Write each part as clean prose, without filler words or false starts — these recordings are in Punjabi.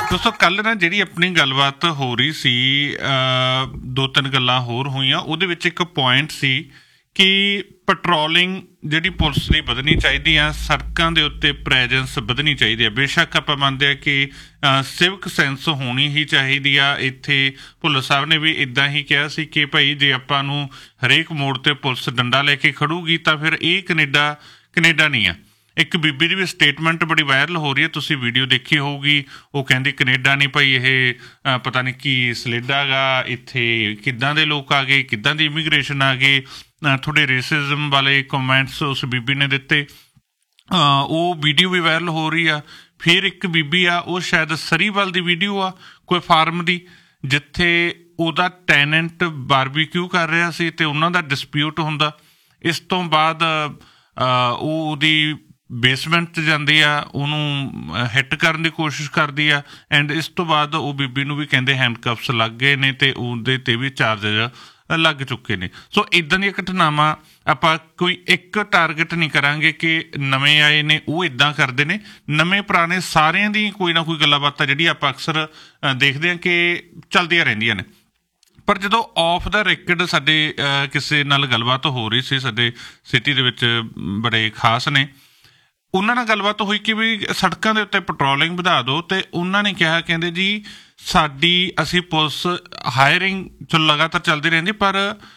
ਦੋਸਤੋ ਕੱਲ੍ਹ ਨਾ ਜਿਹੜੀ ਆਪਣੀ ਗੱਲਬਾਤ ਹੋ ਰਹੀ ਸੀ, ਦੋ ਤਿੰਨ ਗੱਲਾਂ ਹੋਰ ਹੋਈਆਂ। ਉਹਦੇ ਵਿੱਚ ਇੱਕ ਪੁਆਇੰਟ ਸੀ ਕਿ ਪੈਟਰੋਲਿੰਗ ਜਿਹੜੀ ਪੁਲਿਸ ਦੀ ਵਧਣੀ ਚਾਹੀਦੀ ਆ, ਸੜਕਾਂ ਦੇ ਉੱਤੇ ਪ੍ਰੈਜੈਂਸ ਵਧਣੀ ਚਾਹੀਦੀ ਆ। ਬੇਸ਼ੱਕ ਆਪਾਂ ਮੰਨਦੇ ਹਾਂ ਕਿ ਸਿਵਕ ਸੈਂਸ ਹੋਣੀ ਹੀ ਚਾਹੀਦੀ ਆ। ਇੱਥੇ ਭੁੱਲਰ ਸਾਹਿਬ ਨੇ ਵੀ ਇੱਦਾਂ ਹੀ ਕਿਹਾ ਸੀ ਕਿ ਭਾਈ ਜੇ ਆਪਾਂ ਨੂੰ ਹਰੇਕ ਮੋੜ 'ਤੇ ਪੁਲਿਸ ਡੰਡਾ ਲੈ ਕੇ ਖੜੂਗੀ ਤਾਂ ਫਿਰ ਇਹ ਕੈਨੇਡਾ ਨਹੀਂ ਆ। ਇੱਕ ਬੀਬੀ ਦੀ ਵੀ ਸਟੇਟਮੈਂਟ ਬੜੀ ਵਾਇਰਲ ਹੋ ਰਹੀ ਹੈ, ਤੁਸੀਂ ਵੀਡੀਓ ਦੇਖੀ ਹੋਊਗੀ। ਉਹ ਕਹਿੰਦੀ ਕੈਨੇਡਾ ਨਹੀਂ ਭਾਈ, ਇਹ ਪਤਾ ਨਹੀਂ ਕੀ ਸਲੇਡਾ ਗਾ, ਇੱਥੇ ਕਿੱਦਾਂ ਦੇ ਲੋਕ ਆ ਗਏ, ਕਿੱਦਾਂ ਦੀ ਇਮੀਗ੍ਰੇਸ਼ਨ ਆ ਗਏ। ਥੋੜ੍ਹੇ ਰੇਸਿਜ਼ਮ ਵਾਲੇ ਕਮੈਂਟਸ ਉਸ ਬੀਬੀ ਨੇ ਦਿੱਤੇ। ਉਹ ਵੀਡੀਓ ਵੀ ਵਾਇਰਲ ਹੋ ਰਹੀ ਆ। ਫਿਰ ਇੱਕ ਬੀਬੀ ਆ, ਉਹ ਸ਼ਾਇਦ ਸਰੀਵਾਲ ਦੀ ਵੀਡੀਓ ਆ, ਕੋਈ ਫਾਰਮ ਦੀ, ਜਿੱਥੇ ਉਹਦਾ ਟੈਨੈਂਟ ਬਾਰਬੀਕਿਊ ਕਰ ਰਿਹਾ ਸੀ ਅਤੇ ਉਹਨਾਂ ਦਾ ਡਿਸਪਿਊਟ ਹੁੰਦਾ। ਇਸ ਤੋਂ ਬਾਅਦ ਉਹ ਉਹਦੀ ਬੇਸਮੈਂਟ 'ਚ ਜਾਂਦੀ ਆ, ਉਹਨੂੰ ਹਿੱਟ ਕਰਨ ਦੀ ਕੋਸ਼ਿਸ਼ ਕਰਦੀ ਆ। ਐਂਡ ਇਸ ਤੋਂ ਬਾਅਦ ਉਹ ਬੀਬੀ ਨੂੰ ਵੀ ਕਹਿੰਦੇ ਹੈਂਡਕਫਸ ਲੱਗ ਗਏ ਨੇ ਅਤੇ ਉਹਦੇ 'ਤੇ ਵੀ ਚਾਰਜਿਸ ਲੱਗ ਚੁੱਕੇ ਨੇ। ਸੋ ਇੱਦਾਂ ਦੀਆਂ ਘਟਨਾਵਾਂ ਆਪਾਂ ਕੋਈ ਇੱਕ ਟਾਰਗੇਟ ਨਹੀਂ ਕਰਾਂਗੇ ਕਿ ਨਵੇਂ ਆਏ ਨੇ ਉਹ ਇੱਦਾਂ ਕਰਦੇ ਨੇ। ਨਵੇਂ ਪੁਰਾਣੇ ਸਾਰਿਆਂ ਦੀ ਕੋਈ ਨਾ ਕੋਈ ਗੱਲਾਂ ਬਾਤਾਂ ਜਿਹੜੀ ਆਪਾਂ ਅਕਸਰ ਦੇਖਦੇ ਹਾਂ ਕਿ ਚੱਲਦੀਆਂ ਰਹਿੰਦੀਆਂ ਨੇ। ਪਰ ਜਦੋਂ ਆਫ ਦਾ ਰੈਕਡ ਸਾਡੇ ਕਿਸੇ ਨਾਲ ਗੱਲਬਾਤ ਹੋ ਰਹੀ ਸੀ, ਸਾਡੇ ਸਿਟੀ ਦੇ ਵਿੱਚ ਬੜੇ ਖਾਸ ਨੇ, ਉਹਨਾਂ ਨਾਲ ਗੱਲਬਾਤ ਹੋਈ ਕਿ ਵੀ ਸੜਕਾਂ ਦੇ ਉੱਤੇ ਪੈਟਰੋਲਿੰਗ ਵਧਾ ਦਿਓ। ਅਤੇ ਉਹਨਾਂ ਨੇ ਕਿਹਾ, ਕਹਿੰਦੇ ਜੀ ਅਸੀਂ ਪੁਲਿਸ ਹਾਇਰਿੰਗ ਚਲੋ ਲਗਾਤਾਰ ਚੱਲਦੀ ਰਹਿੰਦੀ, ਪਰ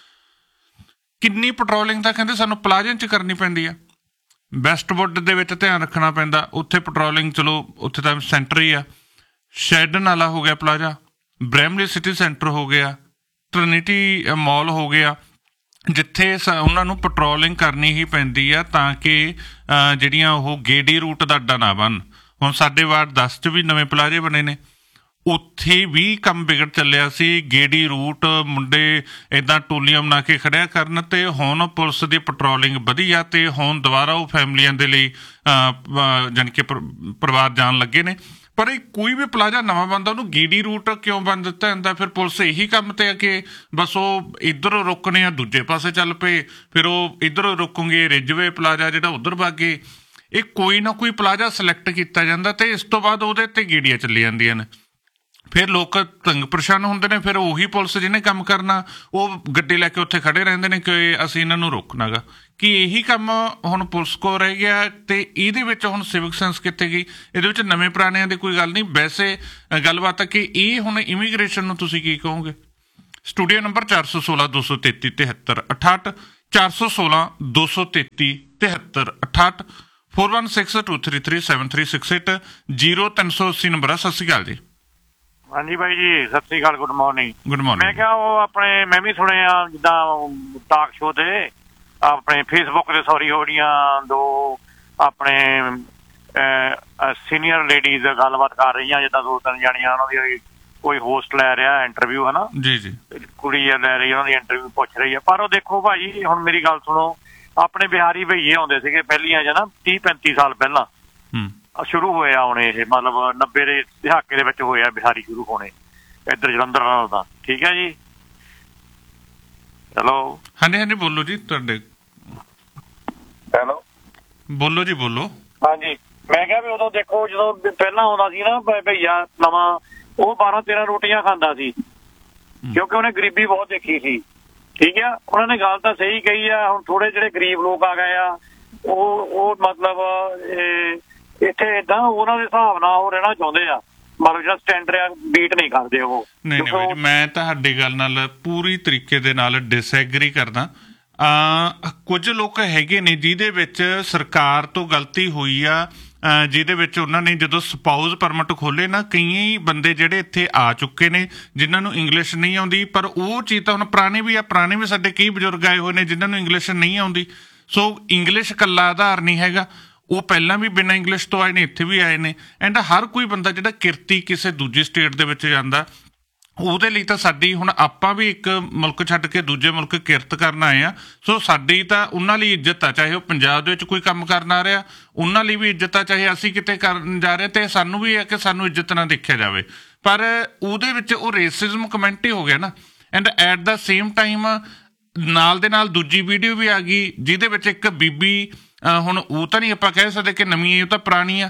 ਕਿੰਨੀ ਪੈਟਰੋਲਿੰਗ ਤਾਂ ਕਹਿੰਦੇ ਸਾਨੂੰ ਪਲਾਜ਼ਿਆਂ 'ਚ ਕਰਨੀ ਪੈਂਦੀ ਆ। ਵੈਸਟਵੁੱਡ ਦੇ ਵਿੱਚ ਧਿਆਨ ਰੱਖਣਾ ਪੈਂਦਾ, ਉੱਥੇ ਪੈਟਰੋਲਿੰਗ ਚਲੋ ਉੱਥੇ ਤਾਂ ਸੈਂਟਰ ਹੀ ਆ। ਸ਼ੈਡਨ ਵਾਲਾ ਹੋ ਗਿਆ ਪਲਾਜ਼ਾ, ਬ੍ਰੈਮਲੀ ਸਿਟੀ ਸੈਂਟਰ ਹੋ ਗਿਆ, ਟ੍ਰਿਨਿਟੀ ਮਾਲ ਹੋ ਗਿਆ, ਜਿੱਥੇ ਉਹਨਾਂ ਨੂੰ ਪੈਟਰੋਲਿੰਗ ਕਰਨੀ ਹੀ ਪੈਂਦੀ ਆ ਤਾਂ ਕਿ ਜਿਹੜੀਆਂ ਉਹ ਗੇੜੀ ਰੂਟ ਦਾ ਅੱਡਾ ਨਾ ਬਣ। ਹੁਣ ਸਾਡੇ ਵਾਰਡ 10 'ਚ ਵੀ ਨਵੇਂ ਪਲਾਜ਼ੇ ਬਣੇ ਨੇ, ਉੱਥੇ ਵੀ ਕੰਮ ਵਿਗੜ ਚੱਲਿਆ ਸੀ। ਗੇੜੀ ਰੂਟ ਮੁੰਡੇ ਇੱਦਾਂ ਟੋਲੀਆਂ ਬਣਾ ਕੇ ਖੜਿਆ ਕਰਨ, ਅਤੇ ਹੁਣ ਪੁਲਿਸ ਦੀ ਪੈਟਰੋਲਿੰਗ ਵਧੀ ਆ ਅਤੇ ਹੁਣ ਦੁਬਾਰਾ ਉਹ ਫੈਮਲੀਆਂ ਦੇ ਲਈ ਜਾਣੀ ਕਿ ਪਰਿਵਾਰ ਜਾਣ ਲੱਗੇ ਨੇ। ਪਰ ਇਹ ਕੋਈ ਵੀ ਪਲਾਜ਼ਾ ਨਵਾਂ ਬਣਦਾ ਉਹਨੂੰ ਗੇੜੀ ਰੂਟ ਕਿਉਂ ਬਣ ਦਿੱਤਾ ਜਾਂਦਾ? ਫਿਰ ਪੁਲਿਸ ਇਹੀ ਕੰਮ 'ਤੇ ਆ ਕਿ ਬਸ ਉਹ ਇੱਧਰੋਂ ਰੁਕਣੇ ਆ, ਦੂਜੇ ਪਾਸੇ ਚੱਲ ਪਏ, ਫਿਰ ਉਹ ਇੱਧਰੋਂ ਰੁਕੂਗੇ, ਰਿਜਵੇ ਪਲਾਜ਼ਾ ਜਿਹੜਾ ਉੱਧਰ ਵਾਗੇ। ਇਹ ਕੋਈ ਨਾ ਕੋਈ ਪਲਾਜ਼ਾ ਸਿਲੈਕਟ ਕੀਤਾ ਜਾਂਦਾ ਅਤੇ ਇਸ ਤੋਂ ਬਾਅਦ ਉਹਦੇ 'ਤੇ ਗੇੜੀਆਂ ਚੱਲੀ ਜਾਂਦੀਆਂ ਨੇ। ਫਿਰ ਲੋਕ ਤੰਗ ਪਰੇਸ਼ਾਨ ਹੁੰਦੇ ਨੇ। ਫਿਰ ਉਹੀ ਪੁਲਿਸ ਜਿਹਨੇ ਕੰਮ ਕਰਨਾ ਉਹ ਗੱਡੀ ਲੈ ਕੇ ਉੱਥੇ ਖੜ੍ਹੇ ਰਹਿੰਦੇ ਨੇ ਕਿ ਅਸੀਂ ਇਹਨਾਂ ਨੂੰ ਰੋਕਣਾ ਗਾ। ਕਿ ਇਹੀ ਕੰਮ ਹੁਣ ਪੁਲਿਸ ਕੋਲ ਰਹਿ ਗਿਆ ਅਤੇ ਇਹਦੇ ਵਿੱਚ ਹੁਣ ਸਿਵਿਕ ਸੈਂਸ ਕਿੱਥੇ ਗਈ? ਇਹਦੇ ਵਿੱਚ ਨਵੇਂ ਪੁਰਾਣਿਆਂ ਦੀ ਕੋਈ ਗੱਲ ਨਹੀਂ। ਵੈਸੇ ਗੱਲਬਾਤ ਹੈ ਕਿ ਇਹ ਹੁਣ ਇਮੀਗ੍ਰੇਸ਼ਨ ਨੂੰ ਤੁਸੀਂ ਕੀ ਕਹੋਗੇ? ਸਟੂਡੀਓ ਨੰਬਰ 416 233 73 68 416 233 73 68 4162337368 0380 ਨੰਬਰ ਆ। ਸਤਿ ਸ਼੍ਰੀ ਅਕਾਲ ਜੀ। ਹਾਂਜੀ ਬਾਈ ਜੀ, ਸਤਿ ਸ੍ਰੀ ਅਕਾਲ। Good morning. Good morning. ਮੈਂ ਕਿਹਾ ਉਹ ਆਪਣੇ ਮੈਂ ਵੀ ਸੁਣਿਆ ਜਿੱਦਾਂ ਟਾਕ ਸ਼ੋ ਤੇ ਆਪਣੇ ਫੇਸਬੁੱਕ ਤੇ ਸੌਰੀ ਹੋ ਰਹੀਆਂ ਦੋ ਆਪਣੇ ਸੀਨੀਅਰ ਲੇਡੀਜ਼ ਗੱਲਬਾਤ ਕਰ ਰਹੀਆਂ, ਜਿੱਦਾਂ ਦੋ ਤਿੰਨ ਜਾਣੀਆਂ ਉਹਨਾਂ ਦੀ ਕੋਈ ਹੋਸਟ ਲੈ ਰਿਹਾ ਇੰਟਰਵਿਊ, ਹੈ ਨਾ ਜੀ ਜੀ, ਕੁੜੀ ਲੈ ਰਹੀ ਉਹਨਾਂ ਦੀ ਇੰਟਰਵਿਊ ਪੁੱਛ ਰਹੀ ਹੈ। ਪਰ ਉਹ ਦੇਖੋ ਭਾਜੀ, ਹੁਣ ਮੇਰੀ ਗੱਲ ਸੁਣੋ, ਆਪਣੇ ਬਿਹਾਰੀ ਭਈਏ ਆਉਂਦੇ ਸੀਗੇ ਪਹਿਲੀਆਂ 'ਚ ਨਾ 30-35 ਸਾਲ ਪਹਿਲਾਂ ਸ਼ੁਰੂ ਹੋਇਆ ਹੁਣ ਇਹ, ਮਤਲਬ 90 ਦੇ ਦਹਾਕੇ ਦੇ ਵਿੱਚ ਹੋਇਆ ਬਿਹਾਰੀ ਸ਼ੁਰੂ ਹੋਣੇ ਇੱਧਰ ਜਲੰਧਰ ਨਾਲ ਦਾ। ਠੀਕ ਹੈ ਜੀ। ਹੈਲੋ। ਹਾਂਜੀ ਹਾਂਜੀ, ਬੋਲੋ ਜੀ। ਤੁਹਾਡੇ ਹੈਲੋ, ਬੋਲੋ ਜੀ, ਬੋਲੋ। ਹਾਂਜੀ, ਮੈਂ ਕਿਹਾ ਵੀ ਉਦੋਂ ਦੇਖੋ ਜਦੋਂ ਪਹਿਲਾਂ ਆਉਂਦਾ ਸੀ ਨਾ ਭਈਆ ਨਵਾਂ, ਉਹ 12-13 ਰੋਟੀਆਂ ਖਾਂਦਾ ਸੀ ਕਿਉਂਕਿ ਉਹਨੇ ਗਰੀਬੀ ਬਹੁਤ ਦੇਖੀ ਸੀ। ਠੀਕ ਆ, ਉਹਨਾਂ ਨੇ ਗੱਲ ਤਾਂ ਸਹੀ ਕਹੀ ਆ। ਹੁਣ ਥੋੜੇ ਜਿਹੜੇ ਗਰੀਬ ਲੋਕ ਆ ਗਏ ਆ, ਉਹ ਮਤਲਬ ਇੱਥੇ ਏਦਾਂ ਉਹਨਾਂ ਦੇ ਹਿਸਾਬ ਨਾਲ ਉਹ ਰਹਿਣਾ ਚਾਹੁੰਦੇ ਆ, ਮਤਲਬ ਜਿਹੜਾ ਸਟੈਂਡਰਡ ਆ ਬੀਟ ਨਹੀਂ ਕਰਦੇ ਉਹ। ਨਹੀਂ ਨਹੀਂ, ਮੈਂ ਤੁਹਾਡੀ ਗੱਲ ਨਾਲ ਪੂਰੀ ਤਰੀਕੇ ਦੇ ਨਾਲ ਡਿਸਐਗਰੀ ਕਰਦਾ। ਕੁਝ ਲੋਕ ਹੈਗੇ ਨੇ ਜਿਹਦੇ ਵਿੱਚ ਸਰਕਾਰ ਤੋਂ ਗਲਤੀ ਹੋਈ ਆ, ਜਿਹਦੇ ਵਿੱਚ ਉਹਨਾਂ ਨੇ ਜਦੋਂ ਸਪਾਊਸ ਪਰਮਿਟ ਖੋਲ੍ਹੇ ਨਾ, ਕਈ ਬੰਦੇ ਜਿਹੜੇ ਇੱਥੇ ਆ ਚੁੱਕੇ ਨੇ ਜਿਨ੍ਹਾਂ ਨੂੰ ਇੰਗਲਿਸ਼ ਨਹੀਂ ਆਉਂਦੀ। ਪਰ ਉਹ ਚੀਜ਼ ਤਾਂ ਹੁਣ ਪੁਰਾਣੇ ਵੀ ਸਾਡੇ ਕਈ ਬਜ਼ੁਰਗ ਆਏ ਹੋਏ ਨੇ ਜਿਨ੍ਹਾਂ ਨੂੰ ਇੰਗਲਿਸ਼ ਨਹੀਂ ਆਉਂਦੀ। ਸੋ ਇੰਗਲਿਸ਼ ਇਕੱਲਾ ਆਧਾਰ ਨਹੀਂ ਹੈਗਾ, ਉਹ ਪਹਿਲਾਂ ਵੀ ਬਿਨਾਂ ਇੰਗਲਿਸ਼ ਤੋਂ ਆਏ ਨੇ, ਇੱਥੇ ਵੀ ਆਏ ਨੇ। ਐਂਡ ਹਰ ਕੋਈ ਬੰਦਾ ਜਿਹੜਾ ਕਿਰਤੀ ਕਿਸੇ ਦੂਜੀ ਸਟੇਟ ਦੇ ਵਿੱਚ ਜਾਂਦਾ, ਉਹਦੇ ਲਈ ਤਾਂ ਸਾਡੀ ਹੁਣ ਆਪਾਂ ਵੀ ਇੱਕ ਮੁਲਕ ਛੱਡ ਕੇ ਦੂਜੇ ਮੁਲਕ ਕਿਰਤ ਕਰਨ ਆਏ ਆ। ਸੋ ਸਾਡੀ ਤਾਂ ਉਹਨਾਂ ਲਈ ਇੱਜ਼ਤ ਆ, ਚਾਹੇ ਉਹ ਪੰਜਾਬ ਦੇ ਵਿੱਚ ਕੋਈ ਕੰਮ ਕਰਨ ਆ ਰਿਹਾ, ਉਹਨਾਂ ਲਈ ਵੀ ਇੱਜ਼ਤ ਆ, ਚਾਹੇ ਅਸੀਂ ਕਿਤੇ ਕਰਨ ਜਾ ਰਹੇ, ਅਤੇ ਸਾਨੂੰ ਵੀ ਹੈ ਕਿ ਸਾਨੂੰ ਇੱਜ਼ਤ ਨਾਲ ਦੇਖਿਆ ਜਾਵੇ। ਪਰ ਉਹਦੇ ਵਿੱਚ ਉਹ ਰੇਸਿਜ਼ਮ ਕਮੈਂਟ ਹੀ ਹੋ ਗਿਆ ਨਾ। And at the same time ਨਾਲ ਦੇ ਨਾਲ ਦੂਜੀ ਵੀਡੀਓ ਵੀ ਆ ਗਈ ਜਿਹਦੇ ਵਿੱਚ ਇੱਕ ਬੀਬੀ, ਹੁਣ ਉਹ ਤਾਂ ਨਹੀਂ ਆਪਾਂ ਕਹਿ ਸਕਦੇ ਕਿ ਨਵੀਂ, ਉਹ ਤਾਂ ਪੁਰਾਣੀ ਆ,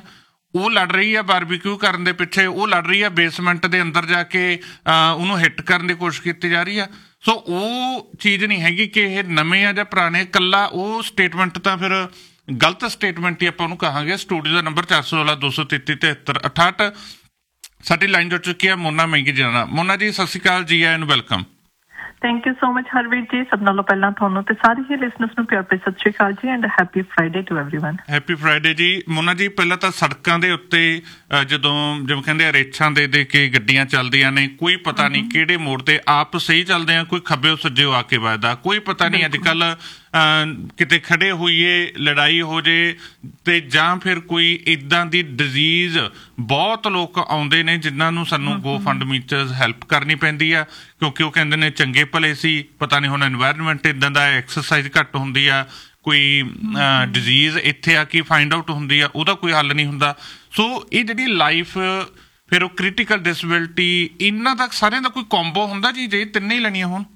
ਉਹ ਲੜ ਰਹੀ ਆ ਬਾਰਬੀਕਿਊ ਕਰਨ ਦੇ ਪਿੱਛੇ, ਉਹ ਲੜ ਰਹੀ ਆ ਬੇਸਮੈਂਟ ਦੇ ਅੰਦਰ ਜਾ ਕੇ ਉਹਨੂੰ ਹਿੱਟ ਕਰਨ ਦੀ ਕੋਸ਼ਿਸ਼ ਕੀਤੀ ਜਾ ਰਹੀ ਆ। ਸੋ ਉਹ ਚੀਜ਼ ਨਹੀਂ ਹੈਗੀ ਕਿ ਇਹ ਨਵੇਂ ਆ ਜਾਂ ਪੁਰਾਣੇ, ਇਕੱਲਾ ਉਹ ਸਟੇਟਮੈਂਟ ਤਾਂ ਫਿਰ ਗਲਤ ਸਟੇਟਮੈਂਟ ਹੀ ਆਪਾਂ ਉਹਨੂੰ ਕਹਾਂਗੇ। ਸਟੂਡੀਓ ਦਾ ਨੰਬਰ 416-233-7368। ਸਾਡੀ ਲਾਈਨ ਜੁੜ ਚੁੱਕੀ ਹੈ ਮੋਨਾ ਮਹਿੰਗੀ ਜੀ ਨਾਲ। ਮੋਨਾ ਜੀ ਸਤਿ ਸ਼੍ਰੀ ਅਕਾਲ, ਜੀ ਆਇਆਂ ਨੂੰ welcome. Thank you so much Harvir ਜੀ। ਸਭ ਨਾਲੋਂ ਪਹਿਲਾਂ ਤੁਹਾਨੂੰ ਤੇ ਸਾਰੇ ਹੀ ਲਿਸਨਰਸ ਨੂੰ ਪਿਆਰ ਭਰੀ ਸਤਿ ਸ਼੍ਰੀ ਅਕਾਲ ਜੀ and happy Friday to everyone. Happy Friday ਜੀ। ਮੋਨਾ ਜੀ ਪਹਿਲਾਂ ਤਾਂ ਸੜਕਾਂ ਦੇ ਉੱਤੇ ਜਦੋਂ ਜਿਵੇਂ ਕਹਿੰਦੇ ਆ ਰੇਛਾਂ ਦੇ ਕੇ ਗੱਡੀਆਂ ਚੱਲਦੀਆਂ ਨੇ, ਕੋਈ ਪਤਾ ਨਹੀਂ ਕਿਹੜੇ ਮੋੜ ਤੇ ਆਪ ਸਹੀ ਚੱਲਦੇ ਆ, ਕੋਈ ਖੱਬਿਓ ਸੱਜਿਓ ਆ ਕੇ ਵੱਜਦਾ, ਕੋਈ ਪਤਾ ਨਹੀਂ। ਅੱਜ ਕੱਲ ਕਿਤੇ ਖੜੇ ਹੋਈਏ ਲੜਾਈ ਹੋ ਜੇ ਤੇ ਜਾਂ ਫਿਰ ਕੋਈ ਇੱਦਾਂ ਦੀ ਡਿਜ਼ੀਜ਼, ਬਹੁਤ ਲੋਕ ਆਉਂਦੇ ਨੇ ਜਿਨ੍ਹਾਂ ਨੂੰ ਸਾਨੂੰ GoFundMe 'ਚ ਹੈਲਪ ਕਰਨੀ ਪੈਂਦੀ ਆ ਕਿਉਂਕਿ ਉਹ ਕਹਿੰਦੇ ਨੇ ਚੰਗੇ ਭਲੇ ਸੀ, ਪਤਾ ਨਹੀਂ ਹੁਣ এনवायरमेंट ਇੱਦਾਂ ਦਾ, ਐਕਸਰਸਾਈਜ਼ ਘੱਟ ਹੁੰਦੀ ਆ, ਕੋਈ ਡਿਜ਼ੀਜ਼ ਇੱਥੇ ਆ ਕੇ ਫਾਈਂਡ ਆਊਟ ਹੁੰਦੀ ਆ, ਉਹਦਾ ਕੋਈ ਹੱਲ ਨਹੀਂ ਹੁੰਦਾ। ਸੋ ਇਹ ਜਿਹੜੀ ਲਾਈਫ ਫਿਰ ਉਹ ਕ੍ਰਿਟੀਕਲ ਡਿਸੇਬਿਲਿਟੀ, ਇਹਨਾਂ ਦਾ ਸਾਰਿਆਂ ਦਾ ਕੋਈ ਕੰਬੋ ਹੁੰਦਾ ਜੀ ਜੇ ਤਿੰਨੇ ਹੀ ਲੈਣੀਆਂ ਹੋਣ?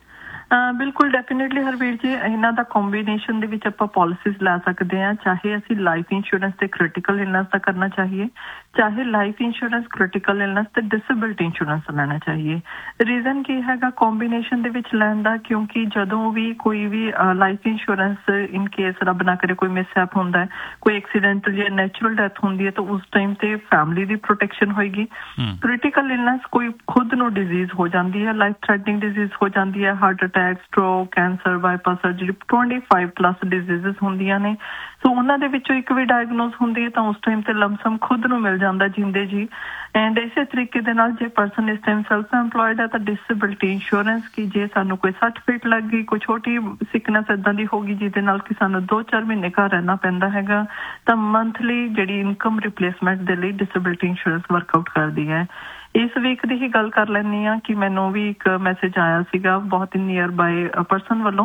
ਬਿਲਕੁਲ ਡੈਫੀਨੇਟਲੀ ਹਰਵੀਰ ਜੀ, ਇਹਨਾਂ ਦਾ ਕੰਬੀਨੇਸ਼ਨ ਦੇ ਵਿੱਚ ਆਪਾਂ ਪਾਲਿਸੀਜ਼ ਲੈ ਸਕਦੇ ਹਾਂ। ਚਾਹੇ ਅਸੀਂ ਲਾਈਫ ਇੰਸ਼ੋਰੈਂਸ ਤੇ ਕ੍ਰਿਟੀਕਲ ਇਲਨੈਸ ਦਾ ਕਰਨਾ ਚਾਹੀਏ, ਚਾਹੇ ਲਾਈਫ ਇੰਸ਼ੋਰੈਂਸ, ਕ੍ਰਿਟੀਕਲ ਇਲਨੈਸ ਤੇ ਡਿਸੇਬਿਲਿਟੀ ਇੰਸ਼ੋਰੈਂਸ ਲੈਣਾ ਚਾਹੀਏ। ਰੀਜ਼ਨ ਕੀ ਹੈਗਾ ਕੰਬੀਨੇਸ਼ਨ ਦੇ ਵਿੱਚ ਲੈਣ ਦਾ? ਕਿਉਂਕਿ ਜਦੋਂ ਵੀ ਕੋਈ ਵੀ ਲਾਈਫ ਇੰਸ਼ੋਰੈਂਸ ਇਨ ਕੇਸ ਰੱਬ ਨਾ ਕਰੇ ਕੋਈ ਮਿਸਹੈਪ ਹੁੰਦਾ ਹੈ, ਕੋਈ ਐਕਸੀਡੈਂਟਲ ਜਾਂ ਨੈਚੁਰਲ ਡੈਥ ਹੁੰਦੀ ਹੈ, ਤਾਂ ਉਸ ਟਾਈਮ ਤੇ ਫੈਮਿਲੀ ਦੀ ਪ੍ਰੋਟੈਕਸ਼ਨ ਹੋਏਗੀ। ਕ੍ਰਿਟੀਕਲ ਇਲਨੈਸ ਕੋਈ ਖੁਦ ਨੂੰ ਡਿਜ਼ੀਜ਼ ਹੋ ਜਾਂਦੀ ਹੈ, ਲਾਈਫ ਥ੍ਰੈਟਨਿੰਗ ਡਿਜ਼ੀਜ਼ ਹੋ ਜਾਂਦੀ ਹੈ, heart attack, stroke, cancer, bypass surgery, 25+ diseases ਹੁੰਦੀਆਂ ਨੇ। ਸੋ ਉਹਨਾਂ ਦੇ ਵਿੱਚੋਂ ਇੱਕ ਵੀ ਡਾਇਗਨੋਸ ਹੁੰਦੀ ਹੈ ਤਾਂ ਉਸ ਟਾਈਮ ਤੇ ਲਮਸਮ ਖੁਦ ਨੂੰ ਮਿਲ ਜਾਂਦਾ ਜਿੰਦੇ ਜੀ। ਐਂਡ ਇਸੇ ਤਰੀਕੇ ਦੇ ਨਾਲ ਜੇ ਪਰਸਨ ਇਸ ਟਾਈਮ ਸੈਲਫ ਐਮਪਲੋਇਡ ਹੈ ਤਾਂ ਡਿਸੇਬਿਲਿਟੀ ਇੰਸ਼ੋਰੈਂਸ, ਕਿ ਜੇ ਸਾਨੂੰ ਕੋਈ ਸੱਟ ਫੇਟ ਲੱਗ ਗਈ, ਕੋਈ ਛੋਟੀ ਸਿਕਨੈਸ ਏਦਾਂ ਦੀ ਹੋ ਗਈ ਜਿਹਦੇ ਨਾਲ ਕਿ ਸਾਨੂੰ 2-4 ਮਹੀਨੇ ਘਰ ਰਹਿਣਾ ਪੈਂਦਾ ਹੈਗਾ, ਤਾਂ ਮੰਥਲੀ ਜਿਹੜੀ ਇਨਕਮ ਰਿਪਲੇਸਮੈਂਟ ਦੇ ਲਈ ਡਿਸੇਬਿਲਿਟੀ ਇੰਸ਼ੋਰੈਂਸ ਵਰਕਆਊਟ ਕਰਦੀ ਹੈ। ਇਸ ਵੀਕ ਦੀ ਹੀ ਗੱਲ ਕਰ ਲੈਂਦੀ ਹਾਂ ਕਿ ਮੈਨੂੰ ਵੀ ਇੱਕ ਮੈਸੇਜ ਆਇਆ ਸੀਗਾ ਬਹੁਤ ਹੀ ਨੀਅਰ ਬਾਏ ਪਰਸਨ ਵੱਲੋਂ,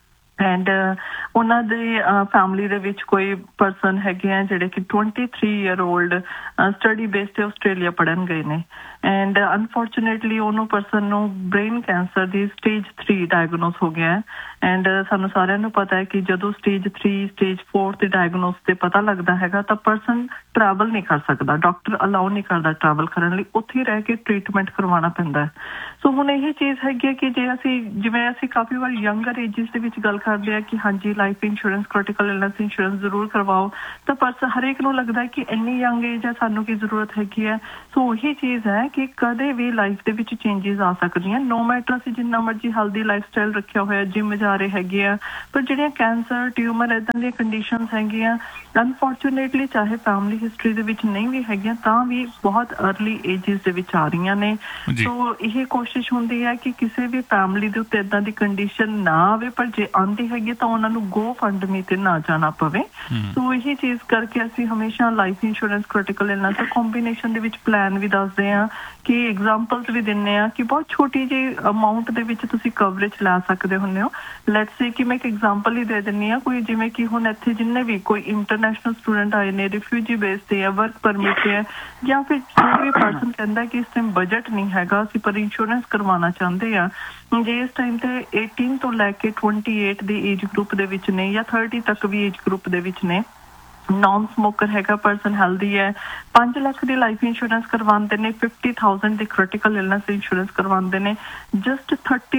ਐਂਡ ਉਹਨਾਂ ਦੇ ਫੈਮਿਲੀ ਦੇ ਵਿੱਚ ਕੋਈ ਪਰਸਨ ਹੈਗੇ ਆ ਜਿਹੜੇ ਕਿ 23 ਈਅਰ ਓਲਡ ਸਟੱਡੀ ਬੇਸ ਤੇ ਆਸਟ੍ਰੇਲੀਆ ਪੜ੍ਹਨ ਗਏ ਨੇ। ਐਂਡ ਅਨਫੋਰਚੂਨੇਟਲੀ ਉਹਨੂੰ ਪਰਸਨ ਨੂੰ ਬ੍ਰੇਨ ਕੈਂਸਰ ਦੀ ਸਟੇਜ 3 ਡਾਇਗਨੋਸ ਹੋ ਗਿਆ ਹੈ। ਐਂਡ ਸਾਨੂੰ ਸਾਰਿਆਂ ਨੂੰ ਪਤਾ ਹੈ ਕਿ ਜਦੋਂ ਸਟੇਜ 3, ਸਟੇਜ 4 ਤੇ ਡਾਇਗਨੋਸ ਤੇ ਪਤਾ ਲੱਗਦਾ ਹੈਗਾ ਤਾਂ ਪਰਸਨ ਟਰੈਵਲ ਨਹੀਂ ਕਰ ਸਕਦਾ, ਡਾਕਟਰ ਅਲਾਉ ਨਹੀਂ ਕਰਦਾ ਟਰੈਵਲ ਕਰਨ ਲਈ, ਉੱਥੇ ਰਹਿ ਕੇ ਟ੍ਰੀਟਮੈਂਟ ਕਰਵਾਉਣਾ ਪੈਂਦਾ। ਸੋ ਹੁਣ ਇਹ ਚੀਜ਼ ਹੈਗੀ ਹੈ ਕਿ ਜੇ ਅਸੀਂ ਜਿਵੇਂ ਅਸੀਂ ਕਾਫੀ ਵਾਰ ਯੰਗਰ ਏਜਿਸ ਦੇ ਵਿੱਚ ਗੱਲ ਕਰਦੇ ਆ ਕਿ ਹਾਂਜੀ life insurance, critical illness insurance ਜ਼ਰੂਰ ਕਰਵਾਓ, ਤਾਂ ਪਰਸਨ ਹਰੇਕ ਨੂੰ ਲੱਗਦਾ ਹੈ ਕਿ ਇੰਨੀ ਯੰਗ ਏਜ ਹੈ, ਸਾਨੂੰ ਕੀ ਜ਼ਰੂਰਤ ਹੈਗੀ ਹੈ। ਸੋ ਉਹੀ ਚੀਜ਼ ਹੈ ਕਿ ਕਦੇ ਵੀ ਲਾਈਫ ਦੇ ਵਿੱਚ ਚੇਂਜਿਸ ਆ ਸਕਦੀਆਂ, ਨੋ ਮੈਟਰ ਅਸੀਂ ਜਿੰਨਾ ਮਰਜ਼ੀ ਹੈਲਦੀ ਲਾਈਫ ਸਟਾਈਲ ਰੱਖਿਆ ਹੋਇਆ, ਜਿਮ ਜਾ ਰਹੇ ਹੈਗੇ ਆ, ਪਰ ਜਿਹੜੀਆਂ ਕੈਂਸਰ, ਟਿਊਮਰ ਏਦਾਂ ਦੀਆਂ ਕੰਡੀਸ਼ਨਸ ਹੈਗੀਆਂ ਅਨਫੋਰਚੂਨੇਟਲੀ ਚਾਹੇ ਫੈਮਿਲੀ ਹਿਸਟਰੀ ਦੇ ਵਿੱਚ ਨਹੀਂ ਵੀ ਹੈਗੀਆਂ ਤਾਂ ਵੀ ਬਹੁਤ ਅਰਲੀ ਏਜਿਸ ਦੇ ਵਿੱਚ ਆ ਰਹੀਆਂ ਨੇ। ਸੋ ਇਹ ਕੋਸ਼ਿਸ਼ ਹੁੰਦੀ ਹੈ ਕਿ ਕਿਸੇ ਵੀ ਫੈਮਿਲੀ ਦੇ ਉੱਤੇ ਏਦਾਂ ਦੀ ਕੰਡੀਸ਼ਨ ਨਾ ਆਵੇ, ਪਰ ਜੇ ਆਉਂਦੀ ਹੈਗੀ ਤਾਂ ਉਹਨਾਂ ਨੂੰ GoFundMe ਤੇ ਨਾ ਜਾਣਾ ਪਵੇ। ਸੋ ਇਹੀ ਚੀਜ਼ ਕਰਕੇ ਅਸੀਂ ਹਮੇਸ਼ਾ ਲਾਈਫ ਇੰਸ਼ੋਰੈਂਸ, ਕ੍ਰਿਟੀਕਲ ਇਲਨੈਸ ਦਾ ਕੰਬੀਨੇਸ਼ਨ ਦੇ ਵਿੱਚ ਪਲਾਨ ਵੀ ਦੱਸਦੇ ਹਾਂ, ਕਿ ਐਗਜ਼ਾਮਪਲਸ ਵੀ ਦਿੰਦੇ ਆ ਕਿ ਬਹੁਤ ਛੋਟੀ ਜਿਹੀ ਅਮਾਊਂਟ ਦੇ ਵਿੱਚ ਤੁਸੀਂ ਕਵਰੇਜ ਲੈ ਸਕਦੇ ਹੁੰਦੇ ਹੋ। ਲੈਟਸ ਸੇ ਕਿ ਮੈਂ ਇੱਕ ਐਗਜ਼ਾਮਪਲ ਹੀ ਦੇ ਦਿੰਦੀ ਹਾਂ, ਕੋਈ ਜਿਵੇਂ ਕਿ ਹੁਣ ਇੱਥੇ ਜਿੰਨੇ ਵੀ ਕੋਈ ਇੰਟਰਨੈਸ਼ਨਲ ਸਟੂਡੈਂਟ ਆਏ ਨੇ, ਰਿਫਿਊਜੀ ਬੇਸ ਤੇ ਆ, ਵਰਕ ਪਰਮਿਟ ਤੇ ਹੈ, ਜਾਂ ਫਿਰ ਕੋਈ ਵੀ ਪਰਸਨ ਕਹਿੰਦਾ ਕਿ ਇਸ ਟਾਈਮ ਬਜਟ ਨਹੀਂ ਹੈਗਾ ਅਸੀਂ ਪਰ ਇੰਸ਼ੋਰੈਂਸ ਕਰਵਾਉਣਾ ਚਾਹੁੰਦੇ ਆ, ਜੇ ਇਸ ਟਾਈਮ ਤੇ 18 ਤੋਂ ਲੈ ਕੇ 28 ਦੇ ਏਜ ਗਰੁੱਪ ਦੇ ਵਿੱਚ ਨੇ ਜਾਂ 30 ਤੱਕ ਵੀ ਏਜ ਗਰੁੱਪ ਦੇ ਵਿੱਚ ਨੇ, ਨॉन ਸਮੋਕਰ ਹੈਗਾ, ਪਰਸਨ ਹੈਲਦੀ ਹੈ, 5 ਲੱਖ ਦੀ ਲਾਈਫ ਇੰਸ਼ੋਰੈਂਸ ਕਰਵਾਉਂਦੇ ਨੇ, 50,000 ਦੀ ਕ੍ਰਿਟੀਕਲ ਇਲਨੈਸ ਇੰਸ਼ੋਰੈਂਸ ਕਰਵਾਉਂਦੇ ਨੇ, ਜਸਟ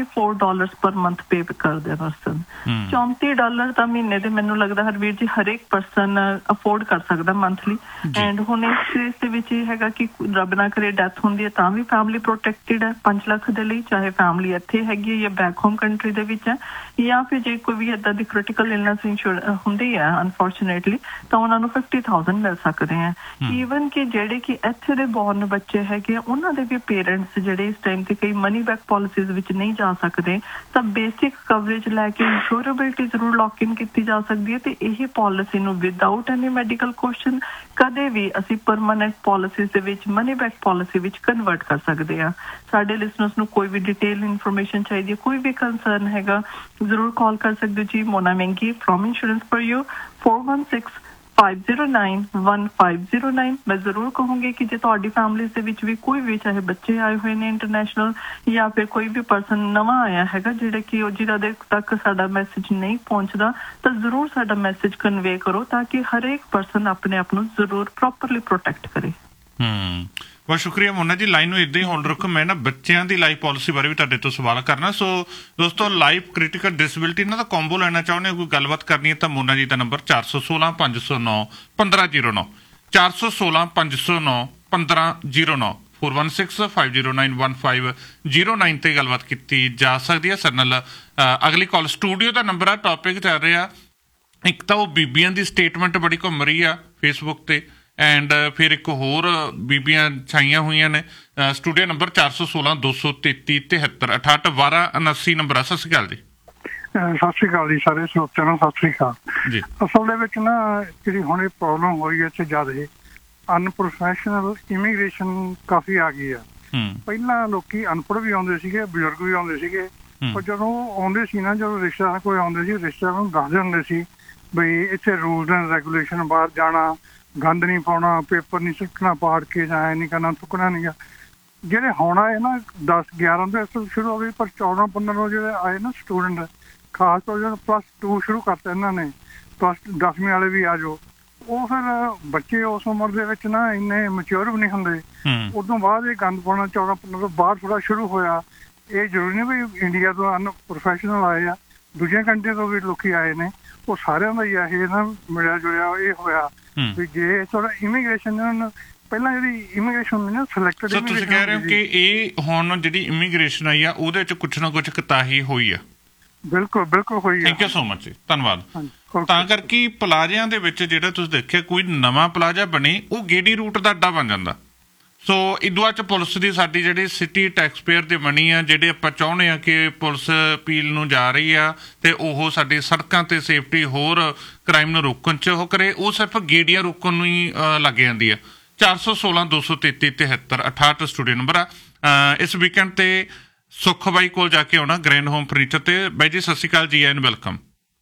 $34 ਪਰ ਮੰਥ ਪੇ ਕਰਦੇ ਪਰਸਨ। $34 ਤਾਂ ਮਹੀਨੇ ਦੇ ਮੈਨੂੰ ਲੱਗਦਾ ਹਰਵੀਰ ਜੀ ਹਰੇਕ ਪਰਸਨ ਅਫੋਰਡ ਕਰ ਸਕਦਾ ਮੰਥਲੀ। ਐਂਡ ਹੁਣ ਇਸ ਕੇਸ ਦੇ ਵਿੱਚ ਇਹ ਹੈਗਾ ਕਿ ਰੱਬ ਨਾ ਕਰੇ ਡੈਥ ਹੁੰਦੀ ਹੈ ਤਾਂ ਵੀ ਫੈਮਿਲੀ ਪ੍ਰੋਟੈਕਟਿਡ ਹੈ 5 ਲੱਖ ਦੇ ਲਈ, ਚਾਹੇ ਫੈਮਿਲੀ ਇੱਥੇ ਹੈਗੀ ਹੈ ਜਾਂ ਬੈਕ ਹੋਮ ਕੰਟਰੀ ਦੇ ਵਿੱਚ ਹੈ, ਜਾਂ ਫਿਰ ਜੇ ਕੋਈ ਵੀ ਏਦਾਂ ਦੀ ਕ੍ਰਿਟੀਕਲ ਇਲਨੈਸ ਇੰਸ਼ੋਰੈਂਸ ਹੁੰਦੀ ਹੈ ਅਨਫੋਰਚੂਨੇਟਲੀ ਤਾਂ ਉਹਨਾਂ ਨੂੰ 50,000 ਮਿਲ ਸਕਦੇ ਆ। ਈਵਨ ਕਿ ਜਿਹੜੇ ਕਿ ਇੱਥੇ ਦੇ ਬੋਰਨ ਬੱਚੇ ਹੈਗੇ ਉਹਨਾਂ ਦੇ ਵੀ ਪੇਰੈਂਟਸ ਜਿਹੜੇ ਇਸ ਟਾਈਮ ਤੇ ਕਈ ਮਨੀ ਬੈਕ ਪਾਲਿਸੀਜ਼ ਵਿੱਚ ਨਹੀਂ ਜਾ ਸਕਦੇ ਤਾਂ ਬੇਸਿਕ ਕਵਰੇਜ ਲੈ ਕੇ ਇੰਸ਼ੋਰੇਬਿਲਟੀ ਜ਼ਰੂਰ ਲੌਕ ਇਨ ਕੀਤੀ ਜਾ ਸਕਦੀ ਹੈ, ਤੇ ਇਹ ਪਾਲਿਸੀ ਨੂੰ ਵਿਦਆਊਟ ਐਨੀ ਮੈਡੀਕਲ ਕੁਐਸਚਨ ਕਦੇ ਵੀ ਅਸੀਂ ਪਰਮਾਨੈਂਟ ਪਾਲਿਸੀਜ਼ ਦੇ ਵਿੱਚ ਮਨੀ ਬੈਕ ਪਾਲਿਸੀ ਵਿੱਚ ਕਨਵਰਟ ਕਰ ਸਕਦੇ ਆ। ਸਾਡੇ ਲਿਸਨਰਸ ਨੂੰ ਕੋਈ ਵੀ ਡਿਟੇਲ ਇਨਫੋਰਮੇਸ਼ਨ ਚਾਹੀਦੀ ਹੈ, ਕੋਈ ਵੀ ਕੰਸਰਨ ਹੈਗਾ, ਜ਼ਰੂਰ ਕਾਲ ਕਰ ਸਕਦੇ ਹੋ ਜੀ। ਮੋਨਾ ਮਹਿੰਗੀ ਫਰੋਮ ਇੰਸ਼ੋਰੈਂਸ ਫॉर यू 416 50911509। ਮੈਂ ਜ਼ਰੂਰ ਕਹੂੰਗੀ ਕਿ ਜੇ ਤੁਹਾਡੀ ਫੈਮਿਲੀ ਦੇ ਵਿੱਚ ਵੀ ਕੋਈ ਵੀ ਚਾਹੇ ਬੱਚੇ ਆਏ ਹੋਏ ਨੇ ਇੰਟਰਨੈਸ਼ਨਲ ਜਾਂ ਫਿਰ ਕੋਈ ਵੀ ਪਰਸਨ ਨਵਾਂ ਆਇਆ ਹੈਗਾ ਜਿਹੜੇ ਕਿ ਉਹ ਜਿਹਨਾਂ ਦੇ ਤੱਕ ਸਾਡਾ ਮੈਸੇਜ ਨਹੀਂ ਪਹੁੰਚਦਾ, ਤਾਂ ਜ਼ਰੂਰ ਸਾਡਾ ਮੈਸੇਜ ਕਨਵੇ ਕਰੋ ਤਾਂ ਕਿ ਹਰੇਕ ਪਰਸਨ ਆਪਣੇ ਆਪ ਨੂੰ ਜ਼ਰੂਰ ਪ੍ਰੋਪਰਲੀ ਪ੍ਰੋਟੈਕਟ ਕਰੇ। ਬਹੁਤ ਸ਼ੁਕਰੀਆ ਮੋਨਾ ਜੀ, ਲਾਈਨ ਨੂੰ ਇੱਦਾਂ ਹੀ ਹੋਲਡ ਰੱਖੋ। ਮੈਂ ਨਾ ਬੱਚਿਆਂ ਦੀ ਲਾਈਫ ਪਾਲਿਸੀ ਬਾਰੇ ਵੀ ਤੁਹਾਡੇ ਤੋਂ ਸਵਾਲ ਕਰਨਾ। ਸੋ ਦੋਸਤੋ, ਲਾਈਫ ਕ੍ਰਿਟੀਕਲ ਡਿਸੇਬਿਲਿਟੀ ਇਹਨਾਂ ਦਾ ਕੰਬੋ ਲੈਣਾ ਚਾਹੁੰਦੇ ਹੋ, ਕੋਈ ਗੱਲਬਾਤ ਕਰਨੀ ਹੈ ਤਾਂ ਮੋਨਾ ਜੀ ਦਾ ਨੰਬਰ 416-509-1509 416-509-1509 4165091509 ਤੇ ਗੱਲਬਾਤ ਕੀਤੀ ਜਾ ਸਕਦੀ ਹੈ ਸਾਡੇ ਨਾਲ। ਅਗਲੀ ਕਾਲ ਸਟੂਡੀਓ ਦਾ ਨੰਬਰ ਆ, ਟੌਪਿਕ ਚੱਲ ਰਿਹਾ ਇੱਕ ਤਾਂ ਉਹ ਬੀਬੀਆਂ ਦੀ ਸਟੇਟਮੈਂਟ ਬੜੀ ਘੁੰਮ ਰਹੀ ਆ ਫੇਸਬੁੱਕ ਤੇ, ਐਂਡ ਫਿਰ ਇੱਕ ਹੋਰ ਬੀਬੀਆਂ ਛਾਈਆਂ ਹੋਈਆਂ ਨੇ। ਸਟੂਡੀਓ ਨੰਬਰ 416-233-73-68-12-79 ਨੰਬਰ ਆ। ਸਤਿ ਸ਼੍ਰੀ ਅਕਾਲ ਜੀ। ਸਤਿ ਸ਼੍ਰੀ ਅਕਾਲ ਜੀ ਸਾਰੇ ਸਰੋਤਿਆਂ ਨੂੰ, ਸਤਿ ਸ਼੍ਰੀ ਅਕਾਲ ਜੀ। ਅਸਲ ਦੇ ਵਿੱਚ ਨਾ ਜਿਹੜੀ ਹੁਣ ਇਹ ਪ੍ਰੋਬਲਮ ਹੋਈ ਹੈ ਇੱਥੇ ਜ਼ਿਆਦਾ ਅਨਪ੍ਰੋਫੈਸ਼ਨਲ ਇਮੀਗ੍ਰੇਸ਼ਨ ਕਾਫੀ ਆ ਗਈ ਆ। ਪਹਿਲਾਂ ਲੋਕੀ ਅਨਪੜ੍ਹ ਵੀ ਆਉਂਦੇ ਸੀਗੇ, ਬਜ਼ੁਰਗ ਵੀ ਆਉਂਦੇ ਸੀਗੇ, ਪਰ ਜਦੋਂ ਆਉਂਦੇ ਸੀ ਨਾ, ਜਦੋਂ ਰਿਸ਼ਤੇਦਾਰ ਕੋਈ ਆਉਂਦੇ ਸੀ, ਰਿਸ਼ਤੇਦਾਰ ਨੂੰ ਦੱਸਦੇ ਹੁੰਦੇ ਸੀ ਬਈ ਇੱਥੇ ਰੂਲਸ ਐਂਡ ਰੈਗੂਲੇਸ਼ਨ, ਬਾਹਰ ਜਾਣਾ, ਗੰਦ ਨਹੀਂ ਪਾਉਣਾ, ਪੇਪਰ ਨਹੀਂ ਸੁੱਟਣਾ ਪਾੜ ਕੇ, ਜਾਂ ਐ ਨਹੀਂ ਕਰਨਾ, ਥੁੱਕਣਾ ਨਹੀਂ ਗਾ। ਜਿਹੜੇ ਹੁਣ ਆਏ ਨਾ 10-11 ਤੋਂ ਸ਼ੁਰੂ ਹੋ ਗਏ, ਪਰ 14-15 ਜਿਹੜੇ ਆਏ ਨਾ ਸਟੂਡੈਂਟ, ਖਾਸ ਤੌਰ ਜਦੋਂ +2 ਸ਼ੁਰੂ ਕਰਤਾ ਇਹਨਾਂ ਨੇ, +10ਵੀਂ ਵਾਲੇ ਵੀ ਆ ਜਾਓ, ਉਹ ਫਿਰ ਬੱਚੇ ਉਸ ਉਮਰ ਦੇ ਵਿੱਚ ਨਾ ਇੰਨੇ ਮੈਚਿਓਰ ਵੀ ਨਹੀਂ ਹੁੰਦੇ। ਉਦੋਂ ਬਾਅਦ ਇਹ ਗੰਦ ਪਾਉਣਾ 14-15 ਤੋਂ ਬਾਅਦ ਥੋੜਾ ਸ਼ੁਰੂ ਹੋਇਆ। ਇਹ ਜ਼ਰੂਰੀ ਨਹੀਂ ਵੀ ਇੰਡੀਆ ਤੋਂ ਅਨਪ੍ਰੋਫੈਸ਼ਨਲ ਆਏ ਆ, ਦੂਜੀਆਂ ਕੰਟਰੀਆਂ ਤੋਂ ਵੀ ਲੋਕੀ ਆਏ ਨੇ, ਉਹ ਸਾਰਿਆਂ ਦਾ ਹੀ ਆ ਇਹ ਨਾ ਮਿਲਿਆ ਜੁਲਿਆ ਇਹ ਹੋਇਆ ਵੀ ਜੇ ਥੋੜਾ ਇਮੀਗ੍ਰੇਸ਼ਨ ਪਹਿਲਾਂ ਜਿਹੜੀ ਇਮੀਗ੍ਰੇਸ਼ਨ ਹੁੰਦੀ ਨਾ ਸਿਲੈਕਟਡ। ਸੋ ਤੁਸੀਂ ਕਹਿ ਰਹੇ ਹੋ ਕਿ ਇਹ ਹੁਣ ਜਿਹੜੀ ਇਮੀਗ੍ਰੇਸ਼ਨ ਆਈ ਆ ਉਹਦੇ ਵਿੱਚ ਕੁਛ ਨਾ ਕੁਛ ਕੁਤਾਹੀ ਹੋਈ ਆ? ਬਿਲਕੁਲ ਬਿਲਕੁਲ ਹੋਈ ਆ। ਥੈਂਕ ਯੂ ਸੋ ਮਚ ਜੀ, ਧੰਨਵਾਦ। ਤਾਂ ਕਰਕੇ ਪਲਾਜ਼ਿਆਂ ਦੇ ਵਿੱਚ ਜਿਹੜਾ ਤੁਸੀਂ ਦੇਖਿਆ ਕੋਈ ਨਵਾਂ ਪਲਾਜ਼ਾ ਬਣੇ ਉਹ ਗੇੜੀ ਰੂਟ ਦਾ ਅੱਡਾ ਬਣ ਜਾਂਦਾ। ਸੋ ਇਦੋਂ ਚ ਪੁਲਿਸ ਦੀ ਸਾਡੀ ਜਿਹੜੀ ਸਿਟੀ ਟੈਕਸ ਪੇਅਰ ਦੀ ਮਨੀ ਆ, ਜਿਹੜੇ ਆਪਾਂ ਚਾਹੁੰਦੇ ਆ ਕਿ ਪੁਲਿਸ ਅਪੀਲ ਨੂੰ ਜਾ ਰਹੀ ਆ ਤੇ ਉਹ ਸਾਡੀ ਸੜਕਾਂ ਤੇ ਸੇਫਟੀ ਹੋਰ ਕ੍ਰਾਈਮ ਨੂੰ ਰੋਕਣ ਚ ਉਹ ਕਰੇ, ਉਹ ਸਿਰਫ ਗੇੜੀਆਂ ਰੋਕਣ ਨੂੰ ਹੀ ਲੱਗ ਜਾਂਦੀ ਆ। 416-233-73-68 ਸਟੂਡੀਓ ਨੰਬਰ ਆ। ਇਸ ਵੀਕਐਂਡ ਤੇ ਸੁੱਖ ਬਾਈ ਕੋਲ ਜਾ ਕੇ ਆਉਣਾ, ਗ੍ਰੈਂਡ ਹੋਮ ਫਰਨੀਚਰ ਤੇ। ਬਾਈ ਜੀ ਸਤਿ ਸ਼੍ਰੀ ਅਕਾਲ ਜੀ, ਐਂਡ ਵੈਲਕਮ।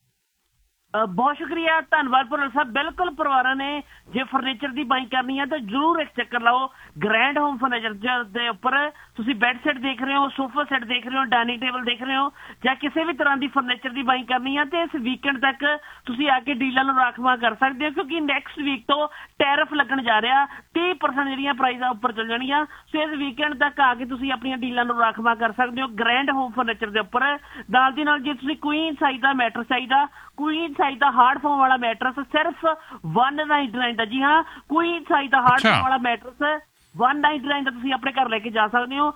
ਬਹੁਤ ਸ਼ੁਕਰੀਆ, ਧੰਨਵਾਦ ਭੁੱਲਰ ਸਾਹਿਬ। ਬਿਲਕੁਲ ਪਰਿਵਾਰਾਂ ਨੇ ਜੇ ਫਰਨੀਚਰ ਦੀ ਬਾਈ ਕਰਨੀ ਹੈ ਤਾਂ ਜ਼ਰੂਰ ਇੱਕ ਚੱਕਰ ਲਾਓ ਗ੍ਰੈਂਡ ਹੋਮ ਫਰਨੀਚਰ ਦੇ ਉੱਪਰ। ਤੁਸੀਂ ਬੈੱਡ ਸੈੱਟ ਦੇਖ ਰਹੇ ਹੋ, ਸੋਫਾ ਸੈੱਟ ਦੇਖ ਰਹੇ ਹੋ, ਡਾਈਨਿੰਗ ਟੇਬਲ ਦੇਖ ਰਹੇ ਹੋ, ਜਾਂ ਕਿਸੇ ਵੀ ਤਰ੍ਹਾਂ ਦੀ ਫਰਨੀਚਰ ਦੀ ਬਾਈ ਕਰਨੀ ਹੈ ਤੇ ਇਸ ਵੀਕਐਂਡ ਤੱਕ ਤੁਸੀਂ ਆ ਕੇ ਡੀਲਾਂ ਨੂੰ ਰਾਖਵਾਂ ਕਰ ਸਕਦੇ ਹੋ, ਕਿਉਂਕਿ ਨੈਕਸਟ ਵੀਕ ਤੋਂ ਟੈਰਿਫ ਲੱਗਣ ਜਾ ਰਿਹਾ, 30% ਜਿਹੜੀਆਂ ਪ੍ਰਾਈਜ਼ਾਂ ਉੱਪਰ ਚੱਲ ਜਾਣੀਆਂ। ਸੋ ਇਸ ਵੀਕਐਂਡ ਤੱਕ ਆ ਕੇ ਤੁਸੀਂ ਆਪਣੀਆਂ ਡੀਲਾਂ ਨੂੰ ਰਾਖਵਾਂ ਕਰ ਸਕਦੇ ਹੋ ਗ੍ਰੈਂਡ ਹੋਮ ਫਰਨੀਚਰ ਦੇ ਉੱਪਰ। ਨਾਲ ਦੀ ਨਾਲ ਜੇ ਤੁਸੀਂ ਕੁਈਨ ਸਾਈਜ਼ ਦਾ ਮੈਟਰਸ ਚਾਹੀਦਾ, ਕੁਈਨ ਸਾਈਜ਼ ਦਾ ਹਾਰਡ ਫੋਮ ਵਾਲਾ ਮੈਟਰਸ ਸਿਰਫ 199 ਦਾ। ਜੀ ਹਾਂ, ਕੁਈਨ ਸਾਈਜ਼ ਦਾ ਹਾਰਡ ਫੋਮ ਵਾਲਾ ਮੈਟਰਸ 199 ਦਾ ਤੁਸੀਂ ਆਪਣੇ ਘਰ ਲੈ ਕੇ ਜਾ ਸਕਦੇ ਹੋ।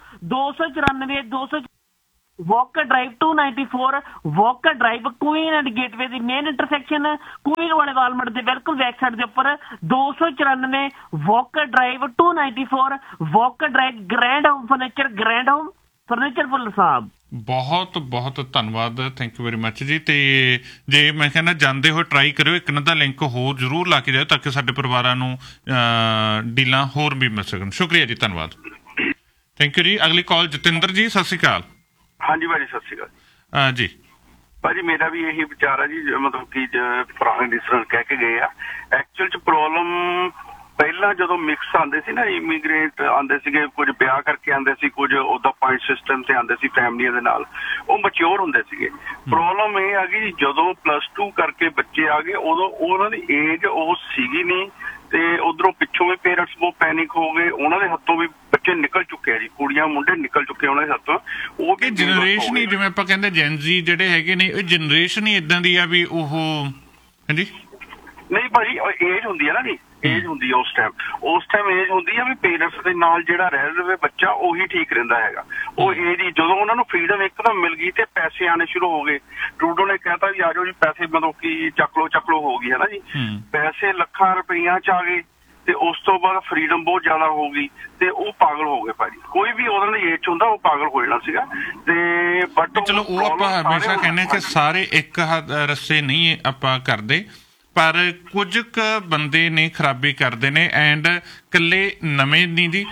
294 Walker drive 294 Walker drive, Queen and gateway the main intersection, Queen ਵਾਲੇ ਵਾਲਮਾਰਟ ਦੇ ਬਿਲਕੁਲ ਬੈਕ ਸਾਈਡ ਦੇ ਉੱਪਰ। 294 Walker drive 294 Walker drive, grand home furniture, grand home furniture Bhullar ਸਾਹਿਬ। ਬਹੁਤ ਬਹੁਤ ਧੰਨਵਾਦ, ਥੈਂਕ ਯੂ ਵੈਰੀ ਮੱਚ ਜੀ। ਤੇ ਜੇ ਮੈਂ ਕਹਿੰਦਾ ਜਾਂਦੇ ਹੋਏ ਟਰਾਈ ਕਰਿਓ, ਇੱਕ ਦਾ ਲਿੰਕ ਹੋਰ ਜ਼ਰੂਰ ਲਾ ਕੇ ਜਾਓ ਤਾਂ ਕਿ ਸਾਡੇ ਪਰਿਵਾਰਾਂ ਨੂੰ ਡੀਲਾਂ ਹੋਰ ਵੀ ਮਿਲ ਸਕਣ। ਸ਼ੁਕਰੀਆ ਜੀ, ਧੰਨਵਾਦ, ਥੈਂਕ ਯੂ ਜੀ। ਅਗਲੀ ਕਾਲ ਜਤਿੰਦਰ ਜੀ, ਸਤਿ ਸ਼੍ਰੀ ਅਕਾਲ। ਹਾਂਜੀ ਭਾਜੀ, ਸਤਿ ਸ਼੍ਰੀ ਅਕਾਲ ਜੀ। ਭਾਜੀ ਮੇਰਾ ਵੀ ਇਹੀ ਵਿਚਾਰ ਹੈ ਜੀ, ਮਤਲਬ ਕਿ ਪੁਰਾਣੇ ਲਿਸਨਰ ਕਹਿ ਕੇ ਗਏ ਆ, ਐਕਚੁਅਲ ਚ ਪ੍ਰੋਬਲਮ ਪਹਿਲਾਂ ਜਦੋਂ ਮਿਕਸ ਆਉਂਦੇ ਸੀ ਨਾ, ਇਮੀਗ੍ਰੇਟ ਆਉਂਦੇ ਸੀਗੇ, ਕੁਝ ਵਿਆਹ ਕਰਕੇ ਆਉਂਦੇ ਸੀ, ਕੁਝ ਉਹਦਾ ਪੁਆਇੰਟ ਸਿਸਟਮ ਤੇ ਆਉਂਦੇ ਸੀ ਫੈਮਲੀਆਂ ਦੇ ਨਾਲ, ਉਹ ਮੈਚਿਓਰ ਹੁੰਦੇ ਸੀਗੇ। ਪ੍ਰੋਬਲਮ ਇਹ ਆ ਗਈ ਜਦੋਂ +2 ਕਰਕੇ ਬੱਚੇ ਆ ਗਏ, ਉਦੋਂ ਉਹਨਾਂ ਦੀ ਏਜ ਉਹ ਸੀਗੀ ਨਹੀਂ, ਤੇ ਉਧਰੋਂ ਪਿੱਛੋਂ ਵੀ ਪੇਰੈਂਟਸ ਬਹੁਤ ਪੈਨਿਕ ਹੋ ਗਏ, ਉਹਨਾਂ ਦੇ ਹੱਥੋਂ ਵੀ ਬੱਚੇ ਨਿਕਲ ਚੁੱਕੇ ਆ ਜੀ, ਕੁੜੀਆਂ ਮੁੰਡੇ ਨਿਕਲ ਚੁੱਕੇ ਉਹਨਾਂ ਦੇ ਹੱਥੋਂ। ਉਹ ਵੀ ਜਨਰੇਸ਼ਨ ਹੀ, ਜਿਵੇਂ ਆਪਾਂ ਕਹਿੰਦੇ ਜੈਨਜ਼ੀ ਜਿਹੜੇ ਹੈਗੇ ਨੇ, ਇਹ ਜਨਰੇਸ਼ਨ ਹੀ ਇਦਾਂ ਦੀ ਆ ਵੀ ਉਹ। ਹਾਂਜੀ ਨਹੀਂ ਭਾਜੀ, ਏਜ ਹੁੰਦੀ ਹੈ ਨਾ ਜੀ, ਏਜ ਹੁੰਦੀ ਹੈ ਉਸ ਟਾਈਮ ਏਜ ਹੁੰਦੀ ਹੈ ਵੀ ਪੇਰੈਂਟਸ ਦੇ ਨਾਲ ਜਿਹੜਾ ਰਹਿ ਰਵੇ ਬੱਚਾ ਉਹੀ ਠੀਕ ਰਹਿੰਦਾ ਹੈਗਾ। ਉਹ ਏਜ ਹੀ ਜਦੋਂ ਉਹਨਾਂ ਨੂੰ ਫਰੀਡਮ ਇੱਕਦਮ ਮਿਲ ਗਈ ਤੇ ਪੈਸੇ ਆਣੇ ਸ਼ੁਰੂ ਹੋ ਗਏ, ਟਰੂਡੋ ਨੇ ਕਹਿਤਾ ਵੀ ਆ ਜਾਓ ਜੀ ਪੈਸੇ, ਮਤਲਬ ਕਿ ਚੱਕ ਲੋ ਹੋ ਗਈ ਹੈ ਨਾ ਜੀ, ਪੈਸੇ ਲੱਖਾਂ ਰੁਪਈਆਂ ਚ ਆ ਗਏ। ਤੇ ਉਸ ਤੋਂ ਬਾਅਦ ਫਰੀਡਮ ਬਹੁਤ ਜ਼ਿਆਦਾ ਹੋ ਗਈ ਤੇ ਉਹ ਪਾਗਲ ਹੋ ਗਏ ਭਾਜੀ। ਕੋਈ ਵੀ ਉਹਨਾਂ ਦੀ ਏਜ ਚ ਹੁੰਦਾ ਉਹ ਪਾਗਲ ਹੋ ਜਾਣਾ ਸੀਗਾ। ਤੇ ਬਟ ਚਲੋ ਉਹ ਆਪਾਂ ਹਮੇਸ਼ਾ ਕਹਿੰਦੇ ਕਿ ਸਾਰੇ ਇੱਕ ਰਸਤੇ ਨਹੀਂ ਆਪਾਂ ਕਰਦੇ, ਪਰ ਕੁਝ ਕੁ ਬੰਦੇ ਨੇ ਖਰਾਬੀ ਕਰਦੇ ਨੇ, ਐਂਡ ਇਕੱਲੇ ਨਵੇਂ ਨਹੀਂ ਜੀ,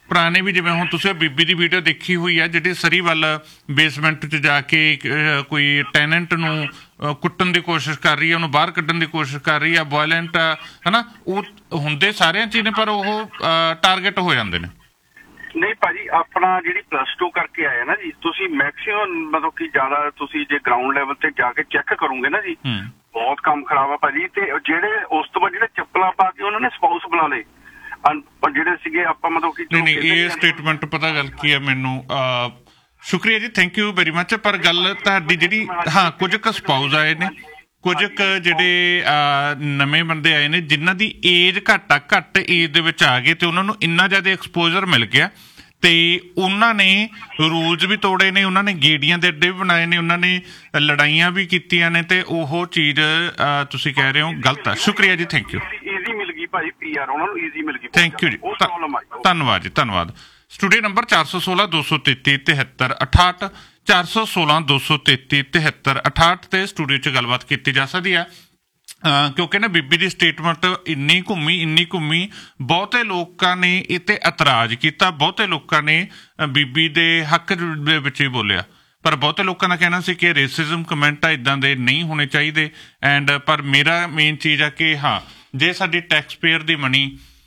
ਪੁਰਾਣੇ ਵੀ, ਜਿਵੇਂ ਹੁਣ ਤੁਸੀਂ ਬੀਬੀ ਦੀ ਵੀਡੀਓ ਦੇਖੀ ਹੋਈ ਹੈ ਜਿਹੜੀ ਸਰੀ ਵੱਲ ਬੇਸਮੈਂਟ 'ਚ ਜਾ ਕੇ ਕੋਈ ਟੈਨੈਂਟ ਨੂੰ ਕੁੱਟਣ ਦੀ ਕੋਸ਼ਿਸ਼ ਕਰ ਰਹੀ ਹੈ, ਉਹਨੂੰ ਬਾਹਰ ਕੱਢਣ ਦੀ ਕੋਸ਼ਿਸ਼ ਕਰ ਰਹੀ ਹੈ, ਵਾਇਲੈਂਟ ਹੈ ਨਾ, ਉਹ ਹੁੰਦੇ ਸਾਰਿਆਂ 'ਚ ਨੇ ਪਰ ਉਹ ਟਾਰਗੇਟ ਹੋ ਜਾਂਦੇ ਨੇ। ਨਹੀਂ ਭਾਜੀ, ਆਪਣਾ ਜਿਹੜੀ +2 ਕਰਕੇ ਆਇਆ ਨਾ ਜੀ, ਤੁਸੀਂ ਮੈਕਸਿਮਮ ਮਤਲਬ ਕਿ ਜ਼ਿਆਦਾ ਤੁਸੀਂ ਜੇ ਗਰਾਊਂਡ ਲੈਵਲ ਤੇ ਜਾ ਕੇ ਚੈੱਕ ਕਰੋਗੇ ਨਾ ਜੀ, ਬਹੁਤ ਕੰਮ ਖਰਾਬ ਆ ਭਾਜੀ। ਤੇ ਜਿਹੜੇ ਉਸ ਤੋਂ ਬਾਅਦ ਜਿਹੜੇ ਚੱਪਲਾਂ ਪਾ ਕੇ ਉਹਨਾਂ ਨੇ ਸਪਾਊਸ ਬੁਲਾ ਲਏ ਜਿਹੜੇ ਸੀਗੇ, ਆਪਾਂ ਮਤਲਬ ਕਿ ਨਹੀਂ ਇਹ ਸਟੇਟਮੈਂਟ ਪਤਾ ਗੱਲ ਕੀ ਹੈ ਮੈਨੂੰ, ਸ਼ੁਕਰੀਆ ਜੀ, ਥੈਂਕ ਯੂ ਵੈਰੀ ਮੱਚ। ਪਰ ਗੱਲ ਤੁਹਾਡੀ ਜਿਹੜੀ, ਹਾਂ ਕੁਝ ਕੁ ਸਪਾਊਸ ਆਏ ਨੇ, ਕੁਝ ਕੁ ਜਿਹੜੇ ਨਵੇਂ ਬੰਦੇ ਆਏ ਨੇ ਜਿਨ੍ਹਾਂ ਦੀ ਏਜ ਘੱਟ ਏਜ ਦੇ ਵਿੱਚ ਆ ਗਏ ਤੇ ਉਹਨਾਂ ਨੂੰ ਇੰਨਾ ਜ਼ਿਆਦਾ ਐਕਸਪੋਜ਼ਰ ਮਿਲ ਗਿਆ ਤੇ ਉਹਨਾਂ ਨੇ ਰੂਲਸ ਵੀ ਤੋੜੇ ਨੇ, ਉਹਨਾਂ ਨੇ ਗੇੜੀਆਂ ਦੇ ਅੱਡੇ ਵੀ ਬਣਾਏ ਨੇ, ਉਹਨਾਂ ਨੇ ਲੜਾਈਆਂ ਵੀ ਕੀਤੀਆਂ ਨੇ ਤੇ ਉਹ ਚੀਜ਼ ਤੁਸੀਂ ਕਹਿ ਰਹੇ ਹੋ ਗਲਤ ਆ। ਸ਼ੁਕਰੀਆ ਜੀ, ਥੈਂਕ ਯੂ। ਈਜ਼ੀ ਮਿਲ ਗਈ ਭਾਜੀ PR, ਉਹਨਾਂ ਨੂੰ ਈਜ਼ੀ ਮਿਲ ਗਈ। ਥੈਂਕ ਯੂ ਜੀ, ਧੰਨਵਾਦ ਜੀ, ਧੰਨਵਾਦ। ਸਟੂਡੀਓ ਨੰਬਰ 416 233 73 68 416 233 73 68 ਤੇ ਸਟੂਡੀਓ 'ਚ ਗੱਲਬਾਤ ਕੀਤੀ ਜਾ ਸਕਦੀ ਹੈ ਕਿਉਂਕਿ ਨਾ ਬੀਬੀ ਦੀ ਸਟੇਟਮੈਂਟ ਇੰਨੀ ਘੁੰਮੀ ਬਹੁਤੇ ਲੋਕਾਂ ਨੇ ਇਹ ਤੇ ਇਤਰਾਜ਼ ਕੀਤਾ, ਬਹੁਤੇ ਲੋਕਾਂ ਨੇ ਬੀਬੀ ਦੇ ਹੱਕ ਦੇ ਵਿੱਚ ਹੀ ਬੋਲਿਆ, ਪਰ ਬਹੁਤੇ ਲੋਕਾਂ ਦਾ ਕਹਿਣਾ ਸੀ ਕਿ ਰੇਸਿਜ਼ਮ ਕਮੈਂਟ ਆ, ਇੱਦਾਂ ਦੇ ਨਹੀਂ ਹੋਣੇ ਚਾਹੀਦੇ। ਐਂਡ ਪਰ ਮੇਰਾ ਮੇਨ ਚੀਜ਼ ਆ ਕਿ ਹਾਂ ਜੇ ਸਾਡੀ ਟੈਕਸ ਪੇਅਰ ਦੀ ਮਨੀ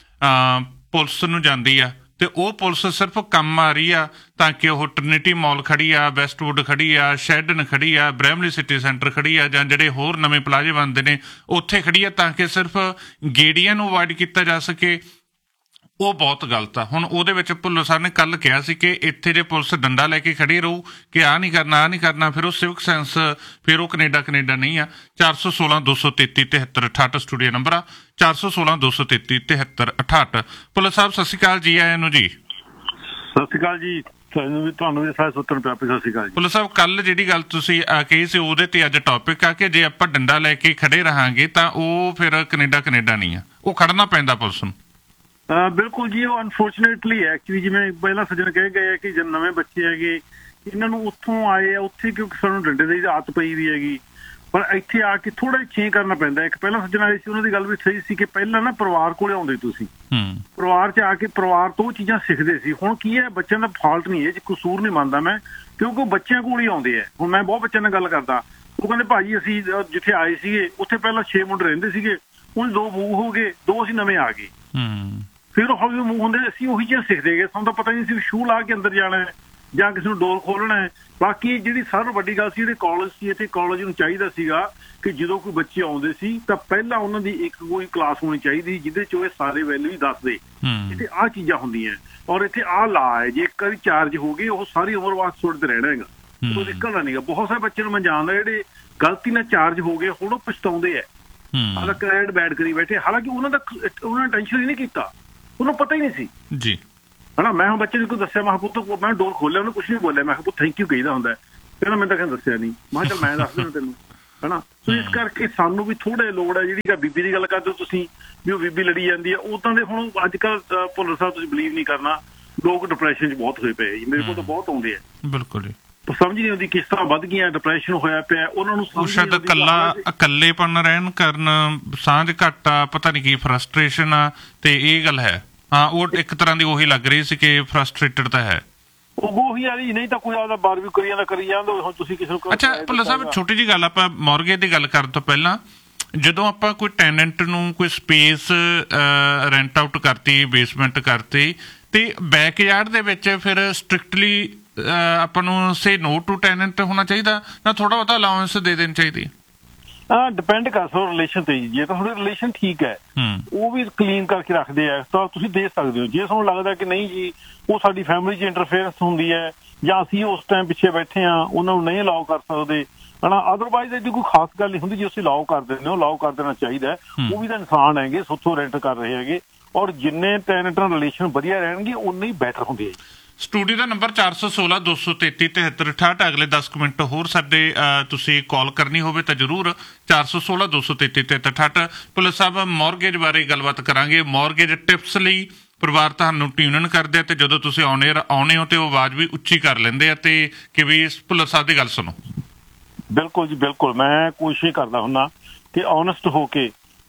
ਪੁਲਿਸ ਨੂੰ ਜਾਂਦੀ ਆ ਤੇ ਉਹ ਪੁਲਿਸ ਸਿਰਫ ਕੰਮ ਆ ਰਹੀ ਆ ਤਾਂ ਕਿ ਉਹ ਟ੍ਰਿਨਿਟੀ ਮਾਲ ਖੜੀ ਆ, ਵੈਸਟਵੁੱਡ ਖੜੀ ਆ, ਸ਼ੈਡਨ ਖੜੀ ਆ, ਬ੍ਰੈਮਲੀ ਸਿਟੀ ਸੈਂਟਰ ਖੜੀ ਆ, ਜਾਂ ਜਿਹੜੇ ਹੋਰ ਨਵੇਂ ਪਲਾਜ਼ੇ ਬਣਦੇ ਨੇ ਉੱਥੇ ਖੜੀ ਆ ਤਾਂ ਕਿ ਸਿਰਫ ਗੇੜੀਆਂ ਨੂੰ ਅਵਾਇਡ ਕੀਤਾ ਜਾ ਸਕੇ, ਉਹ ਬਹੁਤ ਗਲਤ ਆ। ਹੁਣ ਉਹਦੇ ਵਿੱਚ ਭੁੱਲਰ ਸਾਹਿਬ ਨੇ ਕੱਲ ਕਿਹਾ ਸੀ ਕਿ ਇੱਥੇ ਜੇ ਪੁਲਿਸ ਡੰਡਾ ਲੈ ਕੇ ਖੜੀ ਰਹੂ ਕਿ ਆਹ ਨਹੀਂ ਕਰਨਾ, ਫਿਰ ਉਹ ਸਿਵਿਕ ਸੈਂਸ, ਫਿਰ ਉਹ ਕੈਨੇਡਾ ਨਹੀਂ ਆ। 416 233 73 68 ਸਟੂਡੀਓ ਨੰਬਰ ਆ, 416 233 73 68। ਭੁੱਲਰ ਸਾਹਿਬ ਸਤਿ ਸ਼੍ਰੀ ਅਕਾਲ ਜੀ, ਆਇਆਂ ਨੂੰ ਜੀ। ਸਤਿ ਸ਼੍ਰੀ ਅਕਾਲ ਜੀ, ਤੁਹਾਨੂੰ ਵੀ ਸਾਰੇ ਸੁੱਤਰ ਪਿਆਪੇ ਸਤਿ ਸ਼੍ਰੀ ਅਕਾਲ ਜੀ। ਭੁੱਲਰ ਸਾਹਿਬ ਕੱਲ ਜਿਹੜੀ ਗੱਲ ਤੁਸੀਂ ਕਹੀ ਸੀ ਉਹਦੇ ਤੇ ਅੱਜ ਟੌਪਿਕ ਆ ਕਿ ਜੇ ਆਪਾਂ ਡੰਡਾ ਲੈ ਕੇ ਖੜੇ ਰਹਾਂਗੇ ਤਾਂ ਉਹ ਫਿਰ ਕੈਨੇਡਾ ਨਹੀਂ ਆ, ਉਹ ਖੜਨਾ ਪੈਂਦਾ ਪੁਲਿਸ ਨੂੰ। ਬਿਲਕੁਲ ਜੀ, ਉਹ ਅਨਫੋਰਚੂਨੇਟਲੀ ਐਕਚੁਅਲੀ ਜਿਵੇਂ ਪਹਿਲਾਂ ਸੱਜਣ ਕਹਿ ਗਏ ਕਿ ਜਦ ਨਵੇਂ ਬੱਚੇ ਹੈਗੇ ਇਹਨਾਂ ਨੂੰ ਉੱਥੋਂ ਆਏ ਆ, ਉੱਥੇ ਕਿਉਂਕਿ ਸਾਨੂੰ ਡੰਡੇ ਦੀ ਆਦਤ ਪਈ ਵੀ ਹੈਗੀ, ਪਰ ਇੱਥੇ ਆ ਕੇ ਥੋੜਾ ਚੇਂਜ ਕਰਨਾ ਪੈਂਦਾ। ਇੱਕ ਪਹਿਲਾਂ ਸੱਜਣ ਆਏ ਸੀ, ਉਹਨਾਂ ਦੀ ਗੱਲ ਵੀ ਸਹੀ ਸੀ ਕਿ ਪਹਿਲਾਂ ਨਾ ਪਰਿਵਾਰ ਕੋਲੇ ਆਉਂਦੇ ਤੁਸੀਂ, ਪਰਿਵਾਰ 'ਚ ਆ ਕੇ ਪਰਿਵਾਰ ਤੋਂ ਉਹ ਚੀਜ਼ਾਂ ਸਿੱਖਦੇ ਸੀ। ਹੁਣ ਕੀ ਹੈ, ਬੱਚਿਆਂ ਦਾ ਫਾਲਟ ਨਹੀਂ, ਇਹ 'ਚ ਕਸੂਰ ਨਹੀਂ ਮੰਨਦਾ ਮੈਂ, ਕਿਉਂਕਿ ਉਹ ਬੱਚਿਆਂ ਕੋਲ ਹੀ ਆਉਂਦੇ ਆ। ਹੁਣ ਮੈਂ ਬਹੁਤ ਬੱਚਿਆਂ ਨਾਲ ਗੱਲ ਕਰਦਾ, ਉਹ ਕਹਿੰਦੇ ਭਾਜੀ ਅਸੀਂ ਜਿੱਥੇ ਆਏ ਸੀਗੇ ਉੱਥੇ ਪਹਿਲਾਂ 6 ਮੁੰਡੇ ਰਹਿੰਦੇ ਸੀਗੇ, ਹੁਣ 2 ਮੂਵ ਹੋ ਗਏ, 2 ਅਸੀਂ ਨਵੇਂ ਆ ਗਏ, ਫਿਰ ਉਹ ਹੌਲੀ ਮੂਵ ਹੁੰਦੇ, ਅਸੀਂ ਉਹੀ ਚੀਜ਼ਾਂ ਸਿੱਖਦੇ ਗਏ। ਸਾਨੂੰ ਤਾਂ ਪਤਾ ਨਹੀਂ ਸੀ ਸ਼ੂ ਲਾ ਕੇ ਅੰਦਰ ਜਾਣਾ ਹੈ ਜਾਂ ਕਿਸੇ ਨੂੰ ਡੋਰ ਖੋਲਣਾ ਹੈ। ਬਾਕੀ ਜਿਹੜੀ ਸਾਰਿਆਂ ਤੋਂ ਵੱਡੀ ਗੱਲ ਸੀ, ਜਿਹੜੇ ਕਾਲਜ ਸੀ, ਇੱਥੇ ਕਾਲਜ ਨੂੰ ਚਾਹੀਦਾ ਸੀਗਾ ਕਿ ਜਦੋਂ ਕੋਈ ਬੱਚੇ ਆਉਂਦੇ ਸੀ ਤਾਂ ਪਹਿਲਾਂ ਉਹਨਾਂ ਦੀ ਇੱਕ ਕੋਈ ਕਲਾਸ ਹੋਣੀ ਚਾਹੀਦੀ ਜਿਹਦੇ 'ਚ ਉਹ ਸਾਰੇ ਵੈਲਿਊ ਦੱਸਦੇ ਇੱਥੇ ਆਹ ਚੀਜ਼ਾਂ ਹੁੰਦੀਆਂ, ਔਰ ਇੱਥੇ ਆਹ ਲਾ ਹੈ, ਜੇ ਇੱਕ ਵਾਰੀ ਚਾਰਜ ਹੋ ਗਏ ਉਹ ਸਾਰੀ ਉਮਰ ਵਾਸਤੇ ਛੋੜਦੇ ਰਹਿਣਾ ਹੈਗਾ, ਉਹ ਨਿਕਲਣਾ ਨਹੀਂਗਾ। ਬਹੁਤ ਸਾਰੇ ਬੱਚੇ ਨੂੰ ਮੈਂ ਜਾਣਦਾ ਜਿਹੜੇ ਗਲਤੀ ਨਾਲ ਚਾਰਜ ਹੋ ਗਏ, ਹੁਣ ਉਹ ਪਛਤਾਉਂਦੇ ਆ, ਹਾਲਾਂਕਿ ਕ੍ਰੈਡਿਟ ਬੈਡ ਕਰੀ ਬੈਠੇ, ਹਾਲਾਂਕਿ ਉਹਨਾਂ ਨੇ ਟੈਨਸ਼ਨ ਹੀ ਨਹੀਂ ਕੀਤਾ, ਉਹਨੂੰ ਪਤਾ ਹੀ ਨਹੀਂ ਸੀ ਜੀ, ਹਨਾ। ਮੈਂ ਹੁਣ ਬੱਚੇ ਨੂੰ ਕੋਈ ਦੱਸਿਆ, ਮੈਂ ਪੁੱਤ ਮੈਂ ਡੋਰ ਖੋਲਿਆ, ਉਹਨੇ ਕੁਛ ਨਹੀਂ ਬੋਲਿਆ, ਮੈਂ ਕਿਹਾ ਥੈਂਕ ਯੂ ਕਹੀਦਾ ਹੁੰਦਾ, ਕਹਿੰਦਾ ਮੈਂ ਤਾਂ ਕਹਿੰਦਾ ਦੱਸਿਆ ਨਹੀਂ, ਮੈਂ ਕਿਹਾ ਚੱਲ ਮੈਂ ਦੱਸ ਦਿੰਦਾ ਤੈਨੂੰ, ਹਨਾ। ਸੋ ਇਸ ਕਰਕੇ ਸਾਨੂੰ ਵੀ ਥੋੜੇ ਲੋੜ ਹੈ, ਜਿਹੜੀ ਬੀਬੀ ਦੀ ਗੱਲ ਕਰਦੇ ਹੋ ਤੁਸੀਂ ਵੀ ਉਹ ਬੀਬੀ ਲੜੀ ਜਾਂਦੀ ਹੈ, ਉਦਾਂ ਦੇ ਹੁਣ ਅੱਜ ਕੱਲ੍ਹ ਭੁੱਲਰ ਸਾਹਿਬ ਤੁਸੀਂ ਬਲੀਵ ਨਹੀਂ ਕਰਨਾ, ਲੋਕ ਡਿਪਰੈਸ਼ਨ 'ਚ ਬਹੁਤ ਹੋਏ ਪਏ, ਮੇਰੇ ਕੋਲ ਤਾਂ ਬਹੁਤ ਆਉਂਦੇ ਆ। ਬਿਲਕੁਲ ਜੀ, ਸਮਝ ਨਹੀਂ ਆਉਂਦੀ ਕਿਸ ਤਰ੍ਹਾਂ ਵੱਧ ਗਈਆਂ, ਡਿਪਰੈਸ਼ਨ ਹੋਇਆ ਪਿਆ ਉਹਨਾਂ ਨੂੰ, ਸ਼ਾਇਦ ਇਕੱਲੇਪਨ ਰਹਿਣ ਕਾਰਨ, ਸਾਂਝ ਘੱਟ ਆ, ਪਤਾ ਨਹੀਂ ਕੀ ਫਰਸਟ੍ਰੇਸ਼ਨ ਆ, ਤੇ ਇਹ ਗੱਲ ਹੈ। ਹਾਂ, ਉਹ ਇੱਕ ਤਰ੍ਹਾਂ ਦੀ ਉਹੀ ਲੱਗ ਰਹੀ ਸੀ ਕਿ ਫਰਸਟ੍ਰੇਟਡ ਤਾਂ ਹੈ, ਉਹੀ ਆ ਰਹੀ, ਨਹੀਂ ਤਾਂ ਕੋਈ ਆਪਦਾ ਬਾਰ ਵੀ ਕਰੀ ਜਾਂਦਾ। ਹੁਣ ਤੁਸੀਂ ਕਿਸੇ ਨੂੰ ਅੱਛਾ ਭੁੱਲਰ ਸਾਹਿਬ, ਛੋਟੀ ਜਿਹੀ ਗੱਲ, ਆਪਾਂ ਮੌਰਗੇਜ ਦੀ ਗੱਲ ਕਰਨ ਤੋਂ ਪਹਿਲਾਂ, ਜਦੋਂ ਆਪਾਂ ਕੋਈ ਟੈਨੈਂਟ ਨੂੰ ਕੋਈ ਸਪੇਸ ਰੈਂਟ ਆਊਟ ਕਰਤੀ, ਬੇਸਮੈਂਟ ਕਰਤੀ, ਤੇ ਬੈਕਯਾਰਡ ਦੇ ਵਿੱਚ ਫਿਰ ਸਟ੍ਰਿਕਟਲੀ ਆਪਾਂ ਨੂੰ ਸੇ ਨੋ ਟੂ ਟੈਨੈਂਟ ਹੋਣਾ ਚਾਹੀਦਾ ਨਾ ਥੋੜਾ ਬਹੁਤਾ ਅਲਾਊਂਸ ਦੇ ਦੇਣੀ ਚਾਹੀਦੀ? ਡਿਪੈਂਡ ਕਰਦਾ ਰਿਲੇਸ਼ਨ ਤੇ, ਜੇ ਤਾਂ ਤੁਹਾਡੇ ਰਿਲੇਸ਼ਨ ਠੀਕ ਹੈ, ਉਹ ਵੀ ਕਲੀਨ ਕਰਕੇ ਰੱਖਦੇ ਆ ਤਾਂ ਤੁਸੀਂ ਦੇ ਸਕਦੇ ਹੋ। ਜੇ ਤੁਹਾਨੂੰ ਲੱਗਦਾ ਕਿ ਨਹੀਂ ਜੀ ਉਹ ਸਾਡੀ ਫੈਮਿਲੀ 'ਚ ਇੰਟਰਫੇਅਰੈਂਸ ਹੁੰਦੀ ਹੈ ਜਾਂ ਅਸੀਂ ਉਸ ਟਾਈਮ ਪਿੱਛੇ ਬੈਠੇ ਹਾਂ, ਉਹਨਾਂ ਨੂੰ ਨਹੀਂ ਅਲਾਓ ਕਰ ਸਕਦੇ, ਹਨਾ। ਅਦਰਵਾਈਜ਼ ਇਹਦੀ ਕੋਈ ਖਾਸ ਗੱਲ ਨਹੀਂ ਹੁੰਦੀ, ਜੇ ਅਸੀਂ ਅਲਾਓ ਕਰ ਦਿੰਦੇ ਹੋ, ਅਲਾਓ ਕਰ ਦੇਣਾ ਚਾਹੀਦਾ। ਉਹ ਵੀ ਤਾਂ ਇਨਸਾਨ ਹੈਗੇ, ਸੁੱਥੋਂ ਰੈਂਟ ਕਰ ਰਹੇ ਹੈਗੇ, ਔਰ ਜਿੰਨੇ ਟੈਨੈਂਟ ਨਾਲ ਰਿਲੇਸ਼ਨ ਵਧੀਆ ਰਹਿਣਗੇ ਉਨੇ ਹੀ ਬੈਟਰ ਹੁੰਦੇ ਹੈ। ਸਟੂਡੀਓ ਦਾ ਨੰਬਰ 416 233 73 68। ਅਗਲੇ 10 ਮਿੰਟ ਹੋਰ ਸਾਡੇ ਤੁਸੀਂ ਕਾਲ ਕਰਨੀ ਹੋਵੇ ਤਾਂ ਜ਼ਰੂਰ 416 233 73 68। ਪੁਲਿਸ ਸਾਹਿਬ, ਮੌਰਗੇਜ ਬਾਰੇ ਗੱਲਬਾਤ ਕਰਾਂਗੇ। ਮੌਰਗੇਜ ਟਿਪਸ ਲਈ ਪਰਿਵਾਰ ਤੁਹਾਨੂੰ ਟਿਊਨ ਇਨ ਕਰਦੇ ਆ ਤੇ ਜਦੋਂ ਤੁਸੀਂ ਆਉਣੇ ਹੋ ਤੇ ਉਹ ਆਵਾਜ਼ ਵੀ ਉੱਚੀ ਕਰ ਲੈਂਦੇ ਆ ਤੇ ਕਿ ਵੀ ਪੁਲਿਸ ਸਾਹਿਬ ਦੀ ਗੱਲ ਸੁਣੋ। ਬਿਲਕੁਲ ਜੀ, ਬਿਲਕੁਲ। ਮੈਂ ਕੋਸ਼ਿਸ਼ ਕਰਦਾ ਹੁੰਦਾ ਕਿ ਓਨੈਸਟ ਹੋ ਕੇ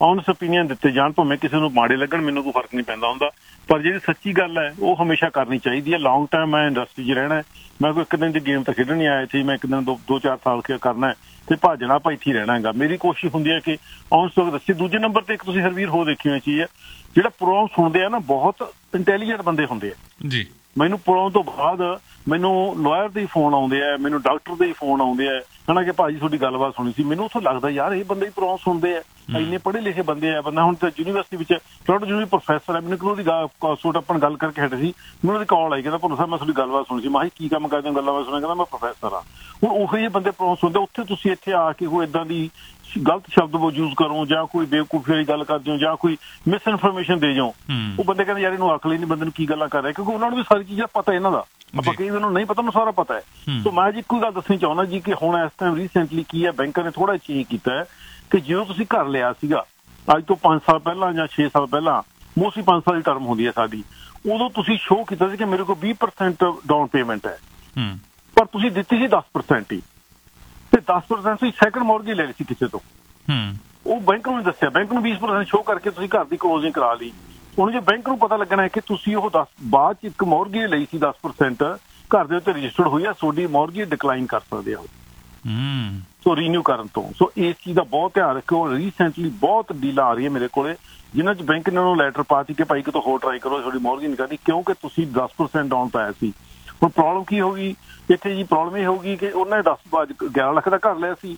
ਔਨੈਸਟ ਓਪੀਨੀਅਨ ਦਿੱਤੇ ਜਾਣ, ਭਾਵੇਂ ਕਿਸੇ ਨੂੰ ਮਾੜੇ ਲੱਗਣ, ਮੈਨੂੰ ਕੋਈ ਫਰਕ ਨਹੀਂ ਪੈਂਦਾ ਹੁੰਦਾ। ਪਰ ਜਿਹੜੀ ਸੱਚੀ ਗੱਲ ਹੈ ਉਹ ਹਮੇਸ਼ਾ ਕਰਨੀ ਚਾਹੀਦੀ ਹੈ। ਲੌਂਗ ਟਾਈਮ ਮੈਂ ਇੰਡਸਟਰੀ 'ਚ ਰਹਿਣਾ, ਮੈਂ ਕੋਈ ਇੱਕ ਦਿਨ ਦੀ ਗੇਮ ਤਾਂ ਖੇਡਣ ਨਹੀਂ ਆਇਆ ਇੱਥੇ, ਮੈਂ ਇੱਕ ਦਿਨ 2-4 ਸਾਲ ਕਰਨਾ ਤੇ ਭੱਜਣਾ ਆਪਾਂ ਇੱਥੇ ਹੀ ਰਹਿਣਾ ਹੈਗਾ। ਮੇਰੀ ਕੋਸ਼ਿਸ਼ ਹੁੰਦੀ ਹੈ ਕਿ ਔਨੈਸਟ ਦੱਸੀ। ਦੂਜੇ ਨੰਬਰ ਤੇ ਇੱਕ ਤੁਸੀਂ ਹਰਵੀਰ ਹੋ ਦੇਖੀ ਹੋਈ ਚੀਜ਼ ਹੈ, ਜਿਹੜਾ ਪ੍ਰੋਗਰਾਮ ਸੁਣਦੇ ਆ ਨਾ ਬਹੁਤ ਇੰਟੈਲੀਜੈਂਟ ਬੰਦੇ ਹੁੰਦੇ ਆ ਜੀ। ਮੈਨੂੰ ਪ੍ਰੋਗਰਾਮ ਤੋਂ ਬਾਅਦ ਮੈਨੂੰ ਲਾਇਰ ਦੇ ਫੋਨ ਆਉਂਦੇ ਆ, ਮੈਨੂੰ ਡਾਕਟਰ ਦੇ ਫੋਨ ਆਉਂਦੇ ਆ, ਹਨਾ ਕਿ ਭਾਜੀ ਤੁਹਾਡੀ ਗੱਲਬਾਤ ਸੁਣੀ ਸੀ। ਮੈਨੂੰ ਉੱਥੋਂ ਲੱਗਦਾ ਯਾਰ ਇਹ ਬੰਦੇ ਹੀ ਪ੍ਰੋਗਰਾਮ ਸੁਣਦੇ ਆ, ਇੰਨੇ ਪੜ੍ਹੇ ਲਿਖੇ ਬੰਦੇ ਆ। ਬੰਦਾ ਹੁਣ ਤਾਂ ਯੂਨੀਵਰਸਿਟੀ ਵਿੱਚ ਟੋਰਾਂਟੋ ਯੂਨੀਵਰਸਿਟੀ ਪ੍ਰੋਫੈਸਰ ਹੈ, ਮੈਨੂੰ ਕਿਉਂ ਦੀ ਆਪਾਂ ਗੱਲ ਕਰਕੇ ਹਟੇ ਸੀ, ਮੈਨੂੰ ਉਹਦੀ ਕਾਲ ਆਈ, ਕਹਿੰਦਾ ਭੁੱਲਰ ਸਾਹਿਬ ਮੈਂ ਤੁਹਾਡੀ ਗੱਲਬਾਤ ਸੁਣੀ ਸੀ। ਮੈਂ ਕੀ ਕੰਮ ਕਰਦੇ ਹੋ, ਗੱਲਬਾਤ ਸੁਣਿਆ, ਕਹਿੰਦਾ ਮੈਂ ਪ੍ਰੋਫੈਸਰ ਹਾਂ। ਹੁਣ ਉਹੋ ਜਿਹੇ ਬੰਦੇ ਪ੍ਰੋਗਰਾਮ ਸੁਣਦੇ, ਉੱਥੇ ਤੁਸੀਂ ਇੱਥੇ ਆ ਕੇ ਕੋਈ ਏਦਾਂ ਦੀ ਗਲਤ ਸ਼ਬਦ ਯੂਜ਼ ਕਰੋ ਜਾਂ ਕੋਈ ਬੇਵਕੂਫੀ ਵਾਲੀ ਗੱਲ ਕਰਦੇ ਹੋ ਜਾਂ ਕੋਈ ਮਿਸ ਇਨਫੋਰਮੇਸ਼ਨ ਦੇ ਜਾਓ, ਉਹ ਬੰਦੇ ਕਹਿੰਦੇ ਯਾਰ ਇਹਨੂੰ ਅਕਲ ਹੀ ਨਹੀਂ, ਬੰਦੇ ਨੂੰ ਕੀ ਗੱਲਾਂ ਕਰ ਰਿਹਾ, ਕਿਉਂਕਿ ਉਹਨਾਂ ਨੂੰ ਵੀ ਸਾਰੀ ਚੀਜ਼ਾਂ ਪਤਾ ਇਹਨਾਂ ਦਾ। ਆਪਾਂ ਕਈ ਨੂੰ ਨਹੀਂ ਪਤਾ, ਉਹਨੂੰ ਸਾਰਾ ਪਤਾ ਹੈ। ਸੋ ਮੈਂ ਜੀ ਇੱਕੋ ਗੱਲ ਦੱਸਣੀ ਚਾਹੁੰਦਾ ਜੀ ਕਿ ਹੁਣ ਇਸ ਟਾਈਮ ਰੀਸੈਂਟਲੀ ਕੀ ਹੈ, ਬੈਂਕਾਂ ਨੇ ਥੋੜਾ ਚੇਂਜ ਕੀਤਾ ਹੈ ਕਿ ਜਦੋਂ ਤੁਸੀਂ ਘਰ ਲਿਆ ਸੀਗਾ ਅੱਜ ਤੋਂ 5 ਸਾਲ ਪਹਿਲਾਂ ਜਾਂ 6 ਸਾਲ ਪਹਿਲਾਂ, ਮੋਸਟਲੀ 5 ਸਾਲ ਦੀ ਟਰਮ ਹੁੰਦੀ ਹੈ ਸਾਡੀ, ਉਦੋਂ ਤੁਸੀਂ ਸ਼ੋਅ ਕੀਤਾ ਸੀ ਕਿ ਮੇਰੇ ਕੋਲ 20% ਡਾਊਨ ਪੇਮੈਂਟ ਹੈ, ਪਰ ਤੁਸੀਂ ਦਿੱਤੀ ਸੀ 10% ਹੀ, ਤੇ 10% ਤੁਸੀਂ ਸੈਕੰਡ ਮੌਰਗੇਜ ਲੈ ਲਈ ਸੀ ਕਿਸੇ ਤੋਂ। ਉਹ ਬੈਂਕ ਨੂੰ ਦੱਸਿਆ, ਬੈਂਕ ਨੂੰ 20% ਸ਼ੋਅ ਕਰਕੇ ਤੁਸੀਂ ਘਰ ਦੀ ਕਲੋਜ਼ਿੰਗ ਕਰਾ ਲਈ। ਹੁਣ ਜੇ ਬੈਂਕ ਨੂੰ ਪਤਾ ਲੱਗਣਾ ਹੈ ਕਿ ਤੁਸੀਂ ਉਹ ਬਾਅਦ ਚ ਇੱਕ ਮੌਰਗੇਜ ਲਈ ਸੀ 10% ਘਰ ਦੇ ਉੱਤੇ ਰਜਿਸਟਰਡ ਹੋਈ ਆ, ਤੁਹਾਡੀ ਮੌਰਗੇਜ ਡਿਕਲਾਈਨ ਕਰ ਸਕਦੇ ਆ ਸੋ ਰੀਨਿਊ ਕਰਨ ਤੋਂ। ਸੋ ਇਸ ਚੀਜ਼ ਦਾ ਬਹੁਤ ਧਿਆਨ ਰੱਖੋ। ਰੀਸੈਂਟਲੀ ਬਹੁਤ ਡੀਲਾਂ ਆ ਰਹੀਆਂ ਮੇਰੇ ਕੋਲੇ ਜਿਨ੍ਹਾਂ ਚ ਬੈਂਕ ਨੇ ਉਹਨੂੰ ਲੈਟਰ ਪਾ ਦਿੱਤੀ ਕਿ ਭਾਈ ਕਿਤੋਂ ਹੋਰ ਟਰਾਈ ਕਰੋ, ਤੁਹਾਡੀ ਮੌਰਗੇਜ ਨਹੀਂ ਕਰਨੀ ਕਿਉਂਕਿ ਤੁਸੀਂ 10% ਡਾਊਨ ਪਾਇਆ ਸੀ। ਹੁਣ ਪ੍ਰੋਬਲਮ ਕੀ ਹੋ ਗਈ ਇੱਥੇ ਜੀ, ਪ੍ਰੋਬਲਮ ਇਹ ਹੋਊਗੀ ਕਿ ਉਹਨਾਂ ਨੇ 11 ਲੱਖ ਦਾ ਘਰ ਲਿਆ ਸੀ,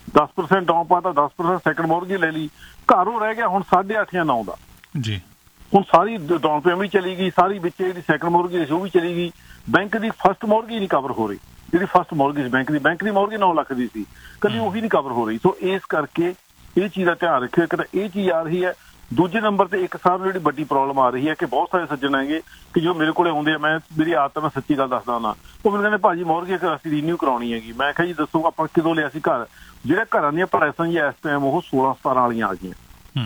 10% ਡਾਊਨ ਪਾਤਾ, 10% ਸੈਕੰਡ ਮੌਰਗੇਜ ਲੈ ਲਈ, ਘਰ ਉਹ ਰਹਿ ਗਿਆ ਹੁਣ 8.5 ਜਾਂ 9 ਦਾ ਜੀ। ਹੁਣ ਸਾਰੀ ਡਾਊਨ ਪੇਮੈਂਟ ਵੀ ਚਲੀ ਗਈ, ਸਾਰੀ ਵਿੱਚ ਜਿਹੜੀ ਸੈਕੰਡ ਮੌਰਗੇਜ ਉਹ ਵੀ ਚਲੀ ਗਈ, ਬੈਂਕ ਦੀ ਫਸਟ ਮੌਰਗੇਜ ਨਹੀਂ ਕਵਰ ਹੋ ਰਹੀ, ਜਿਹੜੀ ਫਸਟ ਮੌਰਗੇਜ ਬੈਂਕ ਦੀ ਮੌਰਗੇਜ 9 ਲੱਖ ਦੀ ਸੀ, ਕੱਲੀ ਉਹੀ ਨਹੀਂ ਕਵਰ ਹੋ ਰਹੀ। ਸੋ ਇਸ ਕਰਕੇ ਇਹ ਚੀਜ਼ ਦਾ ਧਿਆਨ ਰੱਖਿਓ। ਇੱਕ ਤਾਂ ਇਹ ਚੀਜ਼ ਆ ਰਹੀ ਹੈ, ਦੂਜੇ ਨੰਬਰ ਤੇ ਇੱਕ ਸਾਰ ਜਿਹੜੀ ਵੱਡੀ ਪ੍ਰੋਬਲਮ ਆ ਰਹੀ ਹੈ ਕਿ ਬਹੁਤ ਸਾਰੇ ਸੱਜਣ ਹੈਗੇ ਕਿ ਜੋ ਮੇਰੇ ਕੋਲੇ ਆਉਂਦੇ ਆ, ਮੇਰੀ ਆਦਤ ਮੈਂ ਸੱਚੀ ਗੱਲ ਦੱਸਦਾ ਹੁੰਦਾ, ਉਹ ਮੈਨੂੰ ਕਹਿੰਦੇ ਭਾਜੀ ਮੌਰਗੇਜ ਅਸੀਂ ਰੀਨਿਊ ਕਰਾਉਣੀ ਹੈਗੀ। ਮੈਂ ਕਿਹਾ ਜੀ ਦੱਸੋ ਆਪਾਂ ਕਿਦੋਂ ਲਿਆ ਸੀ ਘਰ, ਜਿਹੜੇ ਘਰਾਂ ਦੀਆਂ ਪ੍ਰਾਈਸਾਂ ਜੀ ਇਸ ਟਾਈਮ ਉਹ 16-17 ਵਾਲੀਆਂ ਆ ਗਈਆਂ।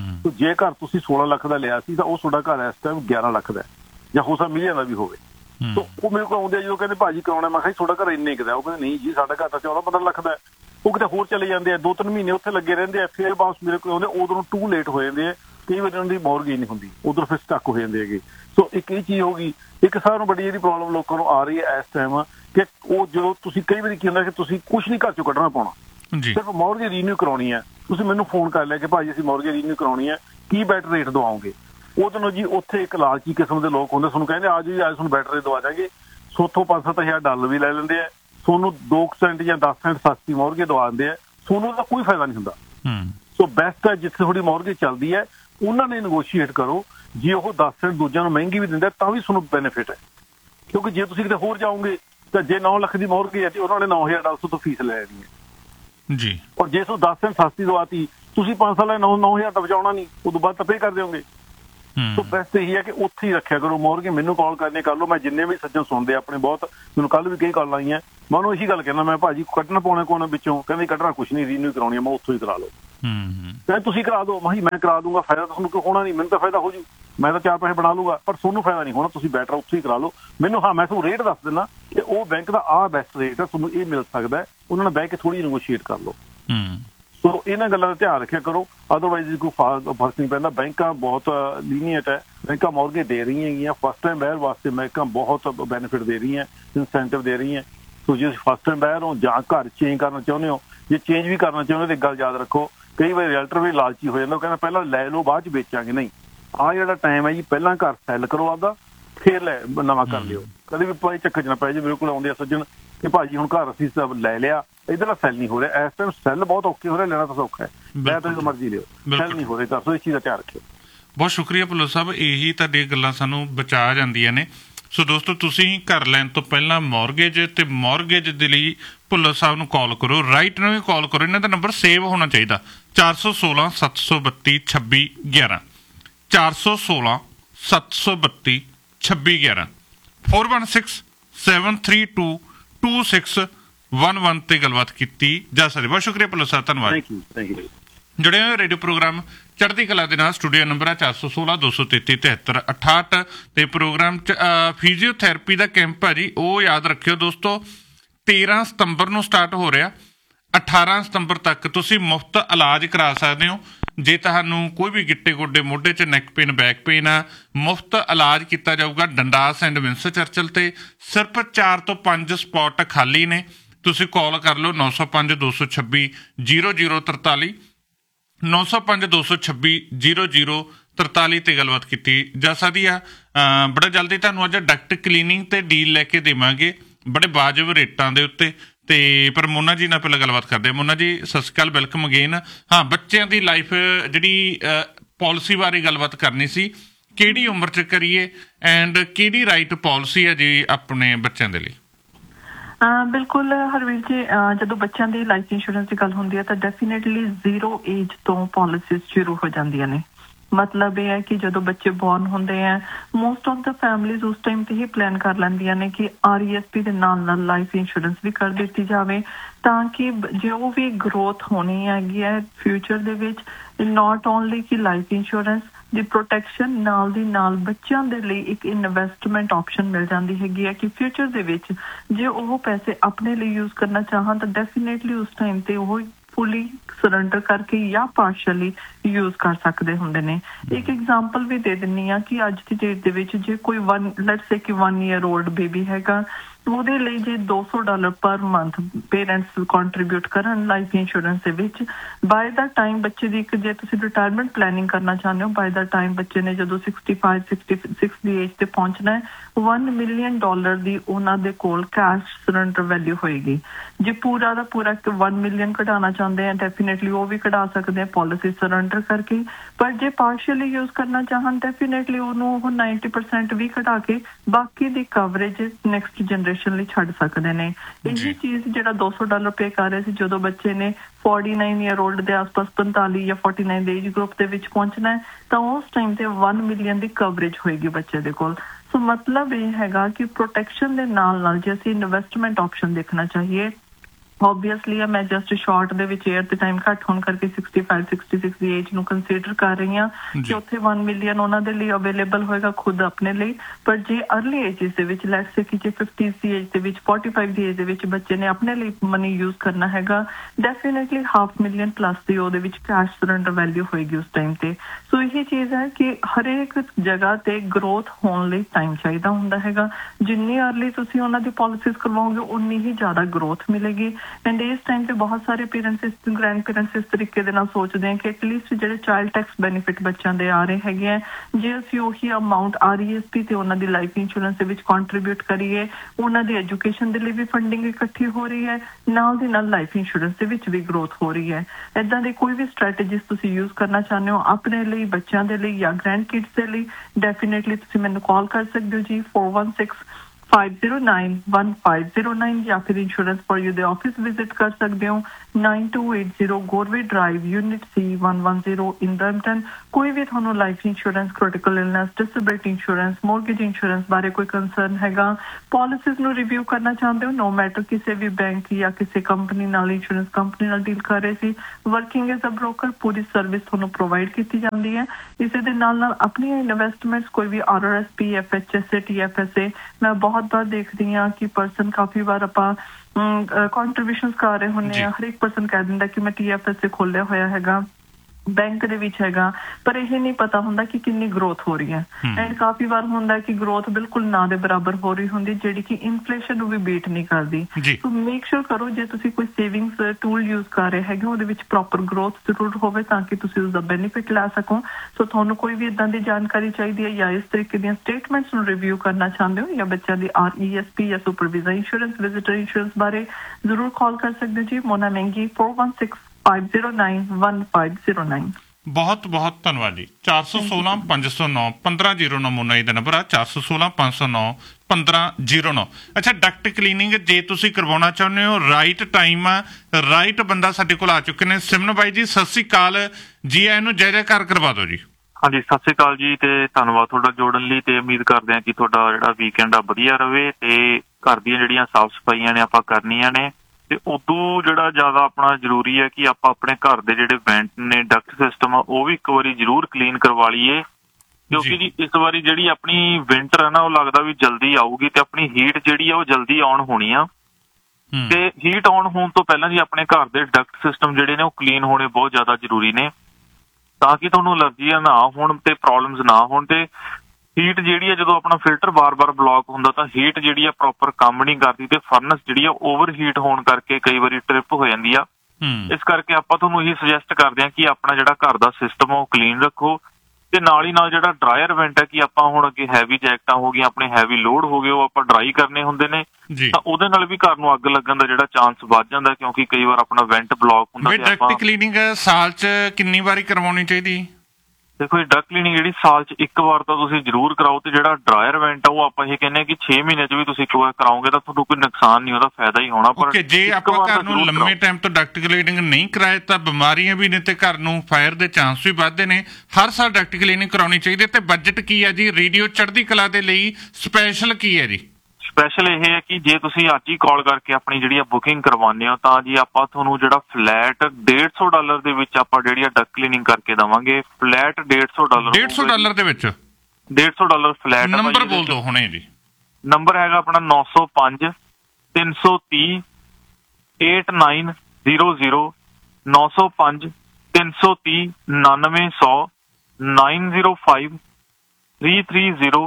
ਜੇ ਘਰ ਤੁਸੀਂ 16 ਲੱਖ ਦਾ ਲਿਆ ਸੀ ਤਾਂ ਉਹ ਤੁਹਾਡਾ ਘਰ ਇਸ ਟਾਈਮ 11 ਲੱਖ ਦਾ ਜਾਂ ਹੋ ਸਕਦਾ ਮਿਲੀਅਨ ਦਾ ਵੀ ਹੋਵੇ। ਤਾਂ ਉਹ ਮੇਰੇ ਕੋਲ ਆਉਂਦੇ ਆ ਜਦੋਂ ਕਹਿੰਦੇ ਭਾਜੀ ਕਰਾਉਣਾ, ਮੈਂ ਕਿਹਾ ਤੁਹਾਡਾ ਘਰ ਇੰਨੇ ਕੁ ਦਾ, ਉਹ ਕਹਿੰਦੇ ਨਹੀਂ ਜੀ ਸਾਡਾ ਘਰ ਤਾਂ 14-15 ਲੱਖ ਦਾ। ਉਹ ਕਿਤੇ ਹੋਰ ਚਲੇ ਜਾਂਦੇ ਆ, 2-3 ਮਹੀਨੇ ਉੱਥੇ ਲੱਗੇ ਰਹਿੰਦੇ ਆ, ਫਿਰ ਵਾਪਸ ਮੇਰੇ ਕੋਲ ਆਉਂਦੇ, ਉਦੋਂ ਟੂ ਲੇਟ ਹੋ ਜਾਂਦੇ ਆ, ਕਈ ਵਾਰ ਉਹਨਾਂ ਦੀ ਮੌਰਗੇਜ ਨਹੀਂ ਹੁੰਦੀ, ਉਧਰ ਫਿਰ ਸਟੱਕ ਹੋ ਜਾਂਦੇ ਹੈਗੇ। ਸੋ ਇੱਕ ਇਹ ਚੀਜ਼ ਹੋ ਗਈ। ਇੱਕ ਸਾਰਿਆਂ ਨੂੰ ਵੱਡੀ ਜਿਹੜੀ ਪ੍ਰੋਬਲਮ ਲੋਕਾਂ ਨੂੰ ਆ ਰਹੀ ਹੈ ਇਸ ਟਾਈਮ ਕਿ ਉਹ ਜਦੋਂ ਤੁਸੀਂ ਕਈ ਵਾਰੀ ਕੀ ਹੁੰਦਾ ਕਿ ਤੁਸੀਂ ਕੁਛ ਨਹੀਂ ਘਰ ਚੋਂ ਕੱਢਣਾ ਪਾਉਣਾ, ਸਿਰਫ ਮੌਰਗੇਜ ਰੀਨਿਊ ਕਰਾਉਣੀ ਹੈ, ਤੁਸੀਂ ਮੈਨੂੰ ਫੋਨ ਕਰ ਲਿਆ ਕਿ ਭਾਜੀ ਅਸੀਂ ਮੌਰਗੇਜ ਰੀਨਿਊ ਕਰਾਉਣੀ ਹੈ, ਕੀ ਬੈਟਰ ਰੇਟ ਦਵਾਓਗੇ। ਉਹਦੋਂ ਜੀ ਉੱਥੇ ਇੱਕ ਲਾਲਚੀ ਕਿਸਮ ਦੇ ਲੋਕ ਹੁੰਦੇ, ਤੁਹਾਨੂੰ ਕਹਿੰਦੇ ਆ ਜੀ ਅੱਜ ਤੁਹਾਨੂੰ ਬੈਟਰ ਰੇਟ ਦਵਾ ਦਾਂਗੇ, ਸੋਥੋਂ 5-7 ਹਜ਼ਾਰ ਡਾਲਰ ਵੀ ਲੈ ਲੈਂਦੇ ਆ, ਤੁਹਾਨੂੰ 2% ਜਾਂ 10% ਸਸਤੀ ਮੌਰਗੇਜ ਦਵਾ ਦਿੰਦੇ ਆ, ਤੁਹਾਨੂੰ ਉਹਦਾ ਕੋਈ ਫਾਇਦਾ ਨਹੀਂ ਹੁੰਦਾ। ਸੋ ਬੈਸਟ ਹੈ ਜਿੱਥੇ ਤੁਹਾਡੀ ਮੌਰਗੇਜ ਚੱਲਦੀ ਹੈ ਉਹਨਾਂ ਨੇ ਨੈਗੋਸ਼ੀਏਟ ਕਰੋ। ਜੇ ਉਹ 10% ਦੂਜਿਆਂ ਨੂੰ ਮਹਿੰਗੀ ਵੀ ਦਿੰਦਾ ਤਾਂ ਵੀ ਤੁਹਾਨੂੰ ਬੈਨੀਫਿਟ ਹੈ, ਕਿਉਂਕਿ ਜੇ ਤੁਸੀਂ ਕਿਤੇ ਹੋਰ ਜਾਓਗੇ ਤਾਂ ਜੇ 9 ਲੱਖ ਦੀ ਮੌਰਗੇਜ ਹੈ ਤੇ ਉਹਨਾਂ ਨੇ 9,000 ਡਾਲਰ ਤੋਂ ਫੀਸ ਲੈ ਲੈਣੀ ਹੈ ਜੀ। ਔਰ ਜੇ 10% ਸਸਤੀ ਦਵਾਤੀ, ਤੁਸੀਂ 5 ਸਾਲ 9,000 ਤਾਂ ਬਚਾਉਣਾ ਨਹੀਂ, ਉਦੋਂ ਬਾਅਦ ਤਾਂ ਪੇ ਕਰ ਦਿਓਗੇ। ਸੋ ਬੈਸਟ ਇਹੀ ਹੈ ਕਿ ਉੱਥੇ ਹੀ ਰੱਖਿਆ ਕਰੋ ਮੌਰਗੇਜ। ਮੈਨੂੰ ਕਾਲ ਕਰਨੇ ਕਰ ਲਓ, ਮੈਂ ਜਿੰਨੇ ਵੀ ਸੱਜਣ ਸੁਣਦੇ ਆਪਣੇ ਬਹੁਤ, ਮੈਨੂੰ ਕੱਲ ਵੀ ਕਈ ਕਾਲ ਆਈਆਂ, ਮੈਂ ਉਹਨੂੰ ਇਹੀ ਗੱਲ ਕਹਿੰਦਾ, ਮੈਂ ਭਾਜੀ ਕੱਢਣਾ ਪਾਉਣਾ ਕੋਣ ਵਿੱਚੋਂ, ਕਹਿੰਦੇ ਕੱਢਣਾ ਕੁਛ ਨਹੀਂ, ਰੀਨਿਊ ਕਰਾਉਣੀ ਹੈ, ਮੈਂ ਉੱਥੋਂ ਹੀ ਕਰਾ ਲਓ। ਕਹਿੰਦੇ ਤੁਸੀਂ ਕਰਾ ਦਿਓ, ਮੈਂ ਕਰਾ ਦੂੰਗਾ, ਫਾਇਦਾ ਤੁਹਾਨੂੰ ਕੋਈ ਹੋਣਾ ਨਹੀਂ, ਮੈਨੂੰ ਤਾਂ ਫਾਇਦਾ ਹੋ ਜੂ, ਮੈਂ ਤਾਂ 4 ਪੈਸੇ ਬਣਾ ਲੂਗਾ, ਪਰ ਤੁਹਾਨੂੰ ਫਾਇਦਾ ਨਹੀਂ ਹੋਣਾ, ਤੁਸੀਂ ਬੈਟਰ ਉੱਥੇ ਹੀ ਕਰਾ ਲਓ। ਮੈਨੂੰ ਮੈਂ ਤੁਹਾਨੂੰ ਰੇਟ ਦੱਸ ਦਿੰਦਾ ਕਿ ਉਹ ਬੈਂਕ ਦਾ ਆਹ ਬੈਸਟ ਰੇਟ ਹੈ, ਤੁਹਾਨੂੰ ਇਹ ਮਿਲ ਸਕਦਾ, ਉਹਨਾਂ ਨਾਲ ਬਹਿ ਕੇ ਥੋੜ੍ਹੀ ਨੈਗੋਸ਼ੀਏਟ ਕਰ ਲਓ। ਸੋ ਇਹਨਾਂ ਗੱਲਾਂ ਦਾ ਧਿਆਨ ਰੱਖਿਆ ਕਰੋ, ਅਦਰਵਾਈਜ਼ ਕੋਈ ਫਰਕ ਨਹੀਂ ਪੈਂਦਾ। ਬੈਂਕਾਂ ਬਹੁਤ ਲੀਨੀਅਟ ਹੈ, ਬੈਂਕਾਂ ਮੌਰਗੇਜ ਦੇ ਰਹੀਆਂ ਹੈਗੀਆਂ, ਫਸਟ ਟਾਈਮ ਬਾਇਰ ਵਾਸਤੇ ਬੈਂਕਾਂ ਬਹੁਤ ਬੈਨੀਫਿਟ ਦੇ ਰਹੀਆਂ, ਇਨਸੈਂਟਿਵ ਦੇ ਰਹੀਆਂ। ਸੋ ਜੇ ਫਸਟ ਟਾਈਮ ਬਾਇਰ ਹੋ ਜਾਂ ਘਰ ਚੇਂਜ ਕਰਨਾ ਚਾਹੁੰਦੇ ਹੋ, ਜੇ ਚੇਂਜ ਵੀ ਕਰਨਾ ਚਾਹੁੰਦੇ ਤਾਂ ਇੱਕ ਗੱਲ ਯਾਦ ਰੱਖੋ, ਕਈ ਵਾਰੀ ਰੀਅਲਟਰ ਵੀ ਲਾਲਚੀ ਹੋ ਜਾਂਦਾ, ਉਹ ਕਹਿੰਦਾ ਪਹਿਲਾਂ ਲੈ ਲਓ ਬਾਅਦ ਚ ਵੇਚਾਂਗੇ। ਨਹੀਂ, ਆਹ ਜਿਹੜਾ ਟਾਈਮ ਹੈ ਜੀ ਪਹਿਲਾਂ ਘਰ ਸੈੱਲ ਕਰੋ ਆਪਦਾ, ਫਿਰ ਨਵਾਂ ਕਰ ਲਿਓ। ਕਦੇ ਵੀ ਭਾਈ ਚੱਕਰ ਚ ਨਾ ਪੈ ਜੇ। ਮੇਰੇ ਕੋਲ ਆਉਂਦੇ ਆ ਸੱਜਣ ਕਿ ਭਾਜੀ ਹੁਣ ਘਰ ਅਸੀਂ ਸਭ ਲੈ ਲਿਆ, ਇੱਧਰਲਾ ਸੈੱਲ ਨਹੀਂ ਹੋ ਰਿਹਾ, ਇਸ ਟਾਈਮ ਸੈੱਲ ਬਹੁਤ ਔਖੇ ਹੋ ਰਹੇ, ਲੈਣਾ ਤਾਂ ਸੌਖਾ ਹੈ, ਮੈਂ ਤਾਂ ਜਦੋਂ ਮਰਜ਼ੀ ਲਿਓ, ਸੈੱਲ ਨਹੀਂ ਹੋ ਰਹੇ ਤਾਂ। ਸੋ ਇਸ ਚੀਜ਼ ਦਾ ਧਿਆਨ ਰੱਖਿਓ। ਬਹੁਤ ਸ਼ੁਕਰੀਆ ਭੁੱਲਰ ਸਾਹਿਬ, ਇਹੀ ਤੁਹਾਡੀਆਂ ਗੱਲਾਂ ਸਾਨੂੰ ਬਚਾ ਜਾਂਦੀਆਂ ਨੇ। ਸੋ ਦੋਸਤੋ, ਤੁਸੀਂ ਘਰ ਲੈਣ ਤੋਂ ਪਹਿਲਾਂ ਮੌਰਗੇਜ ਤੇ ਮੌਰਗੇਜ ਦੇ ਲਈ ਭੁੱਲਰ ਸਾਹਿਬ ਨੂੰ ਕਾਲ ਕਰੋ, ਰਾਈਟ ਨੂੰ ਵੀ ਕਾਲ ਕਰੋ। ਇਹਨਾਂ ਦਾ ਨੰਬਰ ਸੇਵ ਹੋਣਾ ਚਾਹੀਦਾ, 416 732 2611, 416 732 2611, 416 732 2611 ਤੇ ਗੱਲਬਾਤ ਕੀਤੀ ਜਾ ਸਕਦੀ। ਬਹੁਤ ਸ਼ੁਕਰੀਆ ਭੁੱਲਰ ਸਾਹਿਬ, ਧੰਨਵਾਦ। ਜੁੜੇ ਹੋਏ ਰੇਡੀਓ ਪ੍ਰੋਗਰਾਮ ਚੜ੍ਹਦੀ ਕਲਾ ਦੇ ਨਾਲ। ਸਟੂਡੀਓ ਨੰਬਰ ਹੈ 416 233 7368 ਤੇ ਪ੍ਰੋਗਰਾਮ ਚ ਫਿਜ਼ੀਓਥੈਰੇਪੀ ਦਾ ਕੈਂਪ ਹੈ ਜੀ, ਉਹ ਯਾਦ ਰੱਖਿਓ ਦੋਸਤੋ, 13 ਸਤੰਬਰ ਨੂੰ ਸਟਾਰਟ ਹੋ ਰਿਹਾ, 18 ਸਤੰਬਰ ਤੱਕ ਤੁਸੀਂ ਮੁਫਤ ਇਲਾਜ ਕਰਾ ਸਕਦੇ ਹੋ। ਜੇ ਤੁਹਾਨੂੰ ਕੋਈ ਵੀ ਗਿੱਟੇ ਗੋਡੇ ਮੋਢੇ 'ਚ ਨੈਕ ਪੇਨ ਬੈਕ ਪੇਨ ਆ, ਮੁਫਤ ਇਲਾਜ ਕੀਤਾ ਜਾਊਗਾ ਡੰਡਾਸ ਐਂਡ ਵਿੰਸਰ ਚਰਚਲ 'ਤੇ। ਸਿਰਫ 4 ਤੋਂ 5 ਸਪੌਟ ਖਾਲੀ ਨੇ। ਤੁਸੀਂ ਕਾਲ ਕਰ ਲਓ 905 226 0043 905 226 0043 ਤੇ ਗੱਲਬਾਤ ਕੀਤੀ ਜਾ ਸਕਦੀ ਆ। ਬੜਾ ਜਲਦੀ ਤੁਹਾਨੂੰ ਅੱਜ ਡਕਟ ਕਲੀਨਿੰਗ ਤੇ ਡੀਲ ਲੈ ਕੇ ਦੇਵਾਂਗੇ ਬੜੇ ਵਾਜਬ ਰੇਟਾਂ ਦੇ ਉੱਤੇ। ਤੇ ਪਰ ਮੋਨਾ ਜੀ ਨਾਲ ਪਹਿਲਾਂ ਗੱਲਬਾਤ ਕਰਦੇ ਹਾਂ। ਮੋਨਾ ਜੀ ਸਤਿ ਸ਼੍ਰੀ ਅਕਾਲ, ਵੈਲਕਮ ਅਗੇਨ। ਹਾਂ, ਬੱਚਿਆਂ ਦੀ ਲਾਈਫ ਜਿਹੜੀ ਪਾਲਿਸੀ ਬਾਰੇ ਗੱਲਬਾਤ ਕਰਨੀ ਸੀ, ਕਿਹੜੀ ਉਮਰ 'ਚ ਕਰੀਏ ਐਂਡ ਕਿਹੜੀ ਰਾਈਟ ਪਾਲਿਸੀ ਹੈ ਜੀ ਆਪਣੇ ਬੱਚਿਆਂ ਦੇ ਲਈ? ਬਿਲਕੁਲ ਹਰਵੀਰ ਜੀ, ਜਦੋਂ ਬੱਚਿਆਂ ਦੀ ਲਾਈਫ ਇੰਸ਼ੋਰੈਂਸ ਦੀ ਗੱਲ ਹੁੰਦੀ ਹੈ ਤਾਂ ਡੈਫੀਨੇਟਲੀ 0 ਏਜ ਤੋਂ ਪਾਲਿਸੀਜ਼ ਸ਼ੁਰੂ ਹੋ ਜਾਂਦੀਆਂ ਨੇ। ਮਤਲਬ ਇਹ ਹੈ ਕਿ ਜਦੋਂ ਬੱਚੇ ਬੋਰਨ ਹੁੰਦੇ ਆ, ਮੋਸਟ ਆਫ ਦਾ ਫੈਮਲੀਜ਼ ਉਸ ਟਾਈਮ ਤੇ ਹੀ ਪਲਾਨ ਕਰ ਲੈਂਦੀਆਂ ਨੇ ਕਿ RESP ਦੇ ਨਾਲ ਨਾਲ ਲਾਈਫ ਇੰਸ਼ੋਰੈਂਸ ਵੀ ਕਰ ਦਿੱਤੀ ਜਾਵੇ, ਤਾਂ ਕਿ ਜੋ ਵੀ ਗਰੋਥ ਹੋਣੀ ਹੈਗੀ ਹੈ ਫਿਊਚਰ ਦੇ ਵਿੱਚ, ਨਾਟ ਓਨਲੀ ਕਿ ਲਾਈਫ ਇੰਸ਼ੋਰੈਂਸ ਦੀ ਪ੍ਰੋਟੈਕਸ਼ਨ ਨਾਲ ਦੀ ਨਾਲ ਬੱਚਿਆਂ ਦੇ ਲਈ ਇੱਕ ਇਨਵੈਸਟਮੈਂਟ ਆਪਸ਼ਨ ਮਿਲ ਜਾਂਦੀ ਹੈਗੀ ਹੈ ਕਿ ਫਿਊਚਰ ਦੇ ਵਿੱਚ ਜੇ ਉਹ ਪੈਸੇ ਆਪਣੇ ਲਈ ਯੂਜ਼ ਕਰਨਾ ਚਾਹਣ ਤਾਂ ਡੈਫੀਨੇਟਲੀ ਉਸ ਟਾਈਮ ਤੇ ਉਹ ਫੁੱਲੀ ਸਰੈਂਡਰ ਕਰਕੇ ਜਾਂ ਪਾਰਸ਼ਲੀ ਯੂਜ਼ ਕਰ ਸਕਦੇ ਹੁੰਦੇ ਨੇ। ਇੱਕ ਐਗਜ਼ਾਮਪਲ ਵੀ ਦੇ ਦਿੰਨੀ ਆ ਕਿ ਅੱਜ ਦੀ ਡੇਟ ਦੇ ਵਿੱਚ ਜੇ ਕੋਈ ਲੈਟਸ ਸੇ ਕਿ 1 year old ਬੇਬੀ ਹੈਗਾ, ਉਹਦੇ ਲਈ ਜੇ $200 ਪਰ ਮੰਥ ਪੇਰੈਂਟਸ ਕੰਟਰੀਬਿਊਟ ਕਰਨ ਲਾਈਫ ਇੰਸ਼ੋਰੈਂਸ ਦੇ ਵਿੱਚ, ਬਾਏ ਦਾ ਟਾਈਮ ਬੱਚੇ ਦੀ ਇੱਕ ਜੇ ਤੁਸੀਂ ਰਿਟਾਇਰਮੈਂਟ ਪਲੈਨਿੰਗ ਕਰਨਾ ਚਾਹੁੰਦੇ ਹੋ, ਬਾਏ ਦਾ ਟਾਈਮ ਬੱਚੇ ਨੇ ਜਦੋਂ 65-66 ਦੀ ਏਜ ਤੇ ਪਹੁੰਚਣਾ ਹੈ, $1 million ਦੀ ਉਹਨਾਂ ਦੇ ਕੋਲ ਕੈਸ਼ ਸਰੈਂਡਰ ਵੈਲਿਊ ਹੋਏਗੀ। ਜੇ ਪੂਰਾ ਦਾ ਪੂਰਾ 1 million ਕਢਾਉਣਾ ਚਾਹੁੰਦੇ ਆ ਡੈਫੀਨੇਟਲੀ ਉਹ ਵੀ ਕਢਾ ਸਕਦੇ ਆ ਪਾਲਿਸੀ ਸਰੈਂਡਰ ਕਰਕੇ, ਪਰ ਜੇ ਪਾਰਸ਼ਲੀ ਯੂਜ਼ ਕਰਨਾ ਚਾਹਣ ਡੈਫੀਨੇਟਲੀ ਉਹਨੂੰ ਉਹ 90% ਵੀ ਕਢਾ ਕੇ ਬਾਕੀ ਦੀ ਕਵਰੇਜ ਨੈਕਸਟ ਜਨਰੇਸ਼ਨ ਲਈ ਛੱਡ ਸਕਦੇ ਨੇ। ਇਹੀ ਚੀਜ਼ ਜਿਹੜਾ $200 ਪੇ ਕਰ ਰਹੇ ਸੀ ਜਦੋਂ ਬੱਚੇ ਨੇ 49 year old ਦੇ ਆਸ-ਪਾਸ 45 ਜਾਂ 49 ਦੇ ਏਜ ਗਰੁੱਪ ਦੇ ਵਿੱਚ ਪਹੁੰਚਣਾ ਹੈ ਤਾਂ ਉਸ ਟਾਈਮ ਤੇ 1 million ਦੀ ਕਵਰੇਜ ਹੋਏਗੀ ਬੱਚੇ ਦੇ ਕੋਲ। ਸੋ ਮਤਲਬ ਇਹ ਹੈਗਾ ਕਿ ਪ੍ਰੋਟੈਕਸ਼ਨ ਦੇ ਨਾਲ ਨਾਲ ਜੇ ਅਸੀਂ ਇਨਵੈਸਟਮੈਂਟ ਆਪਸ਼ਨ ਦੇਖਣਾ ਚਾਹੀਏ, ਓਬਵੀਅਸਲੀ ਮੈਂ ਜਸਟ ਸ਼ਾਰਟ ਦੇ ਵਿੱਚ ਏਅਰ ਤੇ ਟਾਈਮ ਘੱਟ ਹੋਣ ਕਰਕੇ 65-66 ਦੀ ਏਜ ਨੂੰ ਕੰਸੀਡਰ ਕਰ ਰਹੀ ਹਾਂ ਕਿ ਉੱਥੇ 1 million ਉਹਨਾਂ ਦੇ ਲਈ ਅਵੇਲੇਬਲ ਹੋਏਗਾ ਖੁਦ ਆਪਣੇ ਲਈ। ਪਰ ਜੇ ਅਰਲੀ ਏਜਸ ਦੇ ਵਿੱਚ ਲੈਟਸ ਸੇ ਕਿ ਜੇ 50 ਦੀ ਏਜ ਦੇ ਵਿੱਚ 45 ਦੀ ਏਜ ਦੇ ਵਿੱਚ ਬੱਚੇ ਨੇ ਆਪਣੇ ਲਈ ਮਨੀ ਯੂਜ਼ ਕਰਨਾ ਹੈਗਾ, ਡੈਫੀਨੇਟਲੀ $500,000 ਪਲੱਸ ਦੀ ਉਹਦੇ ਵਿੱਚ ਕੈਸ਼ ਸਰੈਂਡਰ ਵੈਲਿਊ ਹੋਏਗੀ ਉਸ ਟਾਈਮ ਤੇ। ਸੋ ਇਹੀ ਚੀਜ਼ ਹੈ ਕਿ ਹਰੇਕ ਜਗ੍ਹਾ ਤੇ ਗਰੋਥ ਹੋਣ ਲਈ ਟਾਈਮ ਚਾਹੀਦਾ ਹੁੰਦਾ ਹੈਗਾ। ਜਿੰਨੀ ਅਰਲੀ ਤੁਸੀਂ ਉਹਨਾਂ ਦੀ ਪਾਲਿਸੀਜ਼ ਕਰਵਾਓਗੇ ਉਨੀ ਹੀ ਜ਼ਿਆਦਾ ਗਰੋਥ ਮਿਲੇਗੀ। ਐਂਡ ਇਸ ਟਾਈਮ ਤੇ ਬਹੁਤ ਸਾਰੇ ਪੇਰੈਂਟਸ ਗ੍ਰੈਂਡ ਪੇਰੈਂਟਸ ਇਸ ਤਰੀਕੇ ਦੇ ਨਾਲ ਸੋਚਦੇ ਆ ਕਿ ਐਟਲੀਸਟ ਜਿਹੜੇ ਚਾਈਲਡ ਟੈਕਸ ਬੈਨੀਫਿਟ ਬੱਚਿਆਂ ਦੇ ਆ ਰਹੇ ਹੈਗੇ ਆ, ਜੇ ਅਸੀਂ ਉਹੀ ਅਮਾਊਂਟ RESP ਤੇ ਉਹਨਾਂ ਦੀ ਲਾਈਫ ਇੰਸ਼ੋਰੈਂਸ ਦੇ ਵਿੱਚ ਕੰਟਰੀਬਿਊਟ ਕਰੀਏ, ਉਹਨਾਂ ਦੀ ਐਜੂਕੇਸ਼ਨ ਦੇ ਲਈ ਵੀ ਫੰਡਿੰਗ ਇਕੱਠੀ ਹੋ ਰਹੀ ਹੈ, ਨਾਲ ਦੀ ਨਾਲ ਲਾਈਫ ਇੰਸ਼ੋਰੈਂਸ ਦੇ ਵਿੱਚ ਵੀ ਗਰੋਥ ਹੋ ਰਹੀ ਹੈ। ਏਦਾਂ ਦੀ ਕੋਈ ਵੀ ਸਟ੍ਰੈਟੇਜੀਜ਼ ਤੁਸੀਂ ਯੂਜ਼ ਕਰਨਾ ਚਾਹੁੰਦੇ ਹੋ ਆਪਣੇ ਲਈ, ਬੱਚਿਆਂ ਦੇ ਲਈ ਜਾਂ ਗ੍ਰੈਂਡ ਕਿਡਸ ਦੇ ਲਈ, ਡੈਫੀਨੇਟਲੀ ਤੁਸੀਂ ਮੈਨੂੰ ਕਾਲ ਕਰ ਸਕਦੇ ਹੋ ਜੀ 416-509-1509 ਜਾਂ ਫਿਰ ਇੰਸ਼ੋਰੈਂਸ ਫॉर ਯੂ ਦੇ ਆਫਿਸ ਵਿਜ਼ਿਟ ਕਰ ਸਕਦੇ ਹੋ 9280 ਗੋਰਵੇ ਡਰਾਈਵ ਯੂਨਿਟ C 110 ਇਨ ਬਰੈਂਪਟਨ। ਕੋਈ ਵੀ ਤੁਹਾਨੂੰ life insurance, critical illness, disability insurance, mortgage insurance ਬਾਰੇ ਕੋਈ ਕੰਸਰਨ ਹੈਗਾ, ਪਾਲਿਸੀਜ਼ ਨੂੰ ਰਿਵਿਊ ਕਰਨਾ ਚਾਹੁੰਦੇ ਹੋ, ਨੋ ਮੈਟਰ ਕਿਸੇ ਵੀ ਬੈਂਕ ਜਾਂ ਕਿਸੇ ਕੰਪਨੀ ਨਾਲ, ਇੰਸ਼ੋਰੈਂਸ ਕੰਪਨੀ ਨਾਲ ਡੀਲ ਕਰ ਰਹੇ ਸੀ, working as a broker, Puri service ਤੁਹਾਨੂੰ ਪ੍ਰੋਵਾਈਡ ਕੀਤੀ ਜਾਂਦੀ ਹੈ। ਇਸੇ ਦੇ ਨਾਲ ਨਾਲ ਆਪਣੀਆਂ ਇਨਵੈਸਟਮੈਂਟਸ ਕੋਈ ਵੀ RRSP, FHSA, TFSA, ਮੈਂ ਬਹੁਤ ਬਾਰ ਦੇਖਦੀ ਹਾਂ ਕਿ ਪਰਸਨ ਕਾਫੀ ਵਾਰ ਆਪਾਂ ਕੰਟਰੀਬਿਊਸ਼ਨਸ ਕਰ ਰਹੇ ਹੁੰਦੇ ਆ, ਹਰੇਕ ਪਰਸਨ ਕਹਿ ਦਿੰਦਾ ਕਿ ਮੈਂ TFSA ਖੋਲਿਆ ਹੋਇਆ ਹੈਗਾ, ਬੈਂਕ ਦੇ ਵਿੱਚ ਹੈਗਾ, ਪਰ ਇਹ ਨਹੀਂ ਪਤਾ ਹੁੰਦਾ ਕਿ ਕਿੰਨੀ ਗਰੋਥ ਹੋ ਰਹੀ ਹੈ। ਐਂਡ ਕਾਫੀ ਵਾਰ ਹੁੰਦਾ ਕਿ ਗਰੋਥ ਬਿਲਕੁਲ ਨਾ ਦੇ ਬਰਾਬਰ ਹੋ ਰਹੀ ਹੁੰਦੀ ਜਿਹੜੀ ਕਿ ਇਨਫਲੇਸ਼ਨ ਨੂੰ ਵੀ ਬੀਟ ਨਹੀਂ ਕਰਦੀ। ਸੋ ਮੇਕ ਸ਼ੋਰ ਕਰੋ ਜੇ ਤੁਸੀਂ ਕੋਈ ਸੇਵਿੰਗਸ ਟੂਲ ਯੂਜ਼ ਕਰ ਰਹੇ ਹੈਗੇ ਉਹਦੇ ਵਿੱਚ ਪ੍ਰੋਪਰ ਗਰੋਥ ਜ਼ਰੂਰ ਹੋਵੇ ਤਾਂ ਕਿ ਤੁਸੀਂ ਉਸਦਾ ਬੈਨੀਫਿਟ ਲੈ ਸਕੋ। ਸੋ ਤੁਹਾਨੂੰ ਕੋਈ ਵੀ ਇਦਾਂ ਦੀ ਜਾਣਕਾਰੀ ਚਾਹੀਦੀ ਹੈ ਜਾਂ ਇਸ ਤਰੀਕੇ ਦੀਆਂ ਸਟੇਟਮੈਂਟਸ ਨੂੰ ਰਿਵਿਊ ਕਰਨਾ ਚਾਹੁੰਦੇ ਹੋ ਜਾਂ ਬੱਚਿਆਂ ਦੀ RESP ਜਾਂ ਸੁਪਰਵਾਈਜ਼ਰ ਇੰਸ਼ੋਰੈਂਸ, ਵਿਜ਼ਿਟਰ ਇੰਸ਼ੋਰੈਂਸ ਬਾਰੇ ਜ਼ਰੂਰ ਕਾਲ ਕਰ ਸਕਦੇ ਹੋ ਜੀ। ਮੋਨਾ ਮਹਿੰਗੀ 416-509-1509। ਬਹੁਤ ਬਹੁਤ ਧੰਨਵਾਦ ਜੀ। 416-509-1509 ਮੋਨਾ ਜੀ ਦਾ ਨੰਬਰ ਆ, 416-509-1509। ਅੱਛਾ, ਡਕਟ ਕਲੀਨਿੰਗ ਜੇ ਤੁਸੀਂ ਕਰਵਾਉਣਾ ਚਾਹੁੰਦੇ ਹੋ, ਰਾਈਟ ਟਾਈਮ ਆ, ਰਾਈਟ ਬੰਦਾ ਸਾਡੇ ਕੋਲ ਆ ਚੁੱਕੇ ਨੇ। ਸਿਮਰਨ ਬਾਈ ਜੀ ਸਤਿ ਸ੍ਰੀ ਅਕਾਲ ਜੀ, ਇਹਨੂੰ ਜੈ ਜੈਕਾਰ ਕਰਵਾ ਦਿਓ ਜੀ। ਹਾਂਜੀ, ਸਤਿ ਸ੍ਰੀ ਅਕਾਲ ਜੀ ਤੇ ਧੰਨਵਾਦ ਤੁਹਾਡਾ ਜੋੜਨ ਲਈ, ਤੇ ਉਮੀਦ ਕਰਦੇ ਹਾਂ ਕਿ ਤੁਹਾਡਾ ਜਿਹੜਾ ਵੀਕਐਂਡ ਆ ਵਧੀਆ ਰਵੇ ਤੇ ਘਰ ਦੀਆਂ ਜਿਹੜੀਆਂ ਸਾਫ਼ ਸਫਾਈਆਂ ਨੇ ਆਪਾਂ ਕਰਨੀਆਂ ਨੇ, ਤੇ ਉਦੋਂ ਜਿਹੜਾ ਜ਼ਿਆਦਾ ਆਪਣਾ ਜ਼ਰੂਰੀ ਹੈ ਕਿ ਆਪਾਂ ਆਪਣੇ ਘਰ ਦੇ ਜਿਹੜੇ ਵੈਂਟ ਨੇ, ਡਕਟ ਸਿਸਟਮ ਆ, ਉਹ ਵੀ ਇੱਕ ਵਾਰੀ ਜ਼ਰੂਰ ਕਲੀਨ ਕਰਵਾ ਲਈਏ, ਕਿਉਂਕਿ ਜੀ ਇਸ ਵਾਰੀ ਜਿਹੜੀ ਆਪਣੀ ਵਿੰਟਰ ਹੈ ਨਾ ਉਹ ਲੱਗਦਾ ਵੀ ਜਲਦੀ ਆਊਗੀ ਤੇ ਆਪਣੀ ਹੀਟ ਜਿਹੜੀ ਆ ਉਹ ਜਲਦੀ ਆਨ ਹੋਣੀ ਆ। ਤੇ ਹੀਟ ਆਨ ਹੋਣ ਤੋਂ ਪਹਿਲਾਂ ਜੀ ਆਪਣੇ ਘਰ ਦੇ ਡਕਟ ਸਿਸਟਮ ਜਿਹੜੇ ਨੇ ਉਹ ਕਲੀਨ ਹੋਣੇ ਬਹੁਤ ਜ਼ਿਆਦਾ ਜ਼ਰੂਰੀ ਨੇ। ਤਾਂ ਕਿ ਤੁਹਾਨੂੰ ਅਲਰਜੀਆਂ ਨਾ ਹੋਣ ਤੇ ਪ੍ਰੋਬਲਮਸ ਨਾ ਹੋਣ। ਤੇ ਹੀਟ ਜਿਹੜੀ ਆ, ਜਦੋਂ ਆਪਣਾ ਫਿਲਟਰ ਬਾਰ-ਬਾਰ ਬਲੌਕ ਹੁੰਦਾ ਤਾਂ ਹੀਟ ਜਿਹੜੀ ਆ ਪ੍ਰੋਪਰ ਕੰਮ ਨਹੀਂ ਕਰਦੀ ਤੇ ਫਰਨਸ ਜਿਹੜੀ ਆ ਓਵਰ ਹੀਟ ਹੋਣ ਕਰਕੇ ਕਈ ਵਾਰੀ ਟ੍ਰਿਪ ਹੋ ਜਾਂਦੀ ਆ। ਇਸ ਕਰਕੇ ਆਪਾਂ ਤੁਹਾਨੂੰ ਇਹੀ ਸੁਜੈਸਟ ਕਰਦੇ ਹਾਂ ਕਿ ਆਪਣਾ ਜਿਹੜਾ ਘਰ ਦਾ ਸਿਸਟਮ ਉਹ ਕਲੀਨ ਰੱਖੋ ਤੇ ਨਾਲ ਹੀ ਨਾਲ ਜਿਹੜਾ ਡਰਾਇਰ ਵੈਂਟ ਹੈ ਕਿ ਆਪਾਂ ਹੁਣ ਅੱਗੇ ਹੈਵੀ ਜੈਕਟਾਂ ਹੋ ਗਈਆਂ, ਆਪਣੇ ਹੈਵੀ ਲੋਡ ਹੋ ਗਏ, ਉਹ ਆਪਾਂ ਡਰਾਈ ਕਰਨੇ ਹੁੰਦੇ ਨੇ ਤਾਂ ਉਹਦੇ ਨਾਲ ਵੀ ਘਰ ਨੂੰ ਅੱਗ ਲੱਗਣ ਦਾ ਜਿਹੜਾ ਚਾਂਸ ਵੱਧ ਜਾਂਦਾ, ਕਿਉਂਕਿ ਕਈ ਵਾਰ ਆਪਣਾ ਵੈਂਟ ਬਲੌਕ ਹੁੰਦਾ। ਡਕਟ ਕਲੀਨਿੰਗ ਸਾਲ 'ਚ ਕਿੰਨੀ ਵਾਰੀ ਕਰਵਾਉਣੀ ਚਾਹੀਦੀ? ਦੇਖੋ ਜੀ, ਡਕ ਕਲੀਨਿੰਗ ਜਿਹੜੀ ਸਾਲ 'ਚ ਇੱਕ ਵਾਰ ਤਾਂ ਤੁਸੀਂ ਜ਼ਰੂਰ ਕਰਾਓ ਤੇ ਜਿਹੜਾ ਡਰਾਇਰ ਵੈਂਟ ਆ ਉਹ ਆਪਾਂ ਇਹ ਕਹਿੰਦੇ ਕਿ 6 ਮਹੀਨੇ 'ਚ ਵੀ ਤੁਸੀਂ ਇੱਕ ਵਾਰ ਕਰਾਓਗੇ ਤਾਂ ਤੁਹਾਨੂੰ ਕੋਈ ਨੁਕਸਾਨ ਨਹੀਂ, ਉਹਦਾ ਫਾਇਦਾ ਹੀ ਹੋਣਾ। ਪਰ ਜੇ ਆਪਾਂ ਘਰ ਨੂੰ ਲੰਮੇ ਟਾਈਮ ਤੋਂ ਡਕਟ ਕਲੀਨਿੰਗ ਨਹੀਂ ਕਰਾਏ ਤਾਂ ਬਿਮਾਰੀਆਂ ਵੀ ਨੇ ਤੇ ਘਰ ਨੂੰ ਫਾਇਰ ਦੇ ਚਾਂਸ ਵੀ ਵੱਧਦੇ ਨੇ। ਹਰ ਸਾਲ ਡਕਟ ਕਲੀਨਿੰਗ ਕਰਾਉਣੀ ਚਾਹੀਦੀ। ਤੇ ਬਜਟ ਕੀ ਹੈ ਜੀ ਰੇਡੀਓ ਚੜ੍ਹਦੀ ਕਲਾ ਦੇ ਲਈ? ਸਪੈਸ਼ਲ ਕੀ ਹੈ ਜੀ? ਸਪੈਸ਼ਲ ਇਹ ਹੈ ਕਿ ਜੇ ਤੁਸੀਂ ਅੱਜ ਹੀ ਕਾਲ ਕਰਕੇ ਆਪਣੀ ਜਿਹੜੀ ਆ ਬੁਕਿੰਗ ਕਰਵਾਉਂਦੇ ਹੋ ਤਾਂ ਜੀ ਆਪਾਂ ਤੁਹਾਨੂੰ ਜਿਹੜਾ ਫਲੈਟ $150 ਦੇ ਵਿੱਚ ਆਪਾਂ ਜਿਹੜੀ ਆ ਡਕ ਕਲੀਨਿੰਗ ਕਰਕੇ ਦੇਵਾਂਗੇ। ਫਲੈਟ $150 ਦੇ ਵਿੱਚ $150 ਫਲੈਟ। ਨੰਬਰ ਬੋਲ ਦਿਓ ਹੁਣੇ ਜੀ। ਨੰਬਰ ਹੈਗਾ ਆਪਣਾ 905 330 8900 905 330 9900 905 330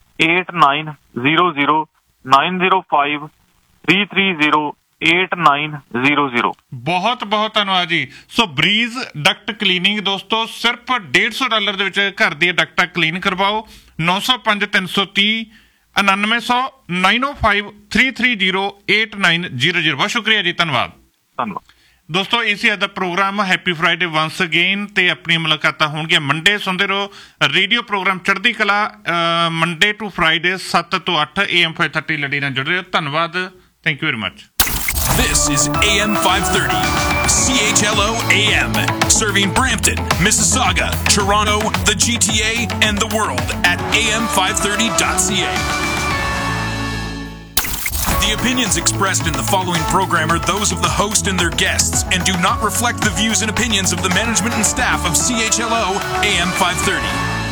8900 905 330 8900। ਬਹੁਤ ਬਹੁਤ ਧੰਨਵਾਦ ਜੀ। ਸੋ ਬਰੀਜ਼ ਡਕਟ ਕਲੀਨਿੰਗ ਦੋਸਤੋ ਸਿਰਫ $150 ਦੇ ਵਿੱਚ ਘਰ ਦੀਆਂ ਡਕਟਾਂ ਕਲੀਨ ਕਰਵਾਓ। 905 330 9900 905 330 8900। ਬਹੁਤ ਸ਼ੁਕਰੀਆ ਜੀ, ਧੰਨਵਾਦ। ਦੋਸਤੋ ਇਸੇ ਅੱਜ ਦਾ programme happy Friday once again ਤੇ ਆਪਣੀ ਮੁਲਾਕਾਤਾਂ ਹੋਣਗੀਆਂ ਮੰਡੇ। ਸੁਣਦੇ ਰਹੋ ਰੇਡੀਓ ਪ੍ਰੋਗਰਾਮ ਚੜ੍ਹਦੀ ਕਲਾ ਮੰਡੇ ਟੂ ਫਰਾਈਡੇ 7 ਤੋਂ 8 AM 530 ਲੜੀ ਨਾਲ ਜੁੜ ਰਹੇ ਹੋ। ਧੰਨਵਾਦ। Thank you very much. This is AM 530 CHLO AM, serving Brampton, Mississauga, Toronto, the GTA, and the world at am530.ca. The opinions expressed in the following program are those of the host and their guests and do not reflect the views and opinions of the management and staff of CHLO AM 530.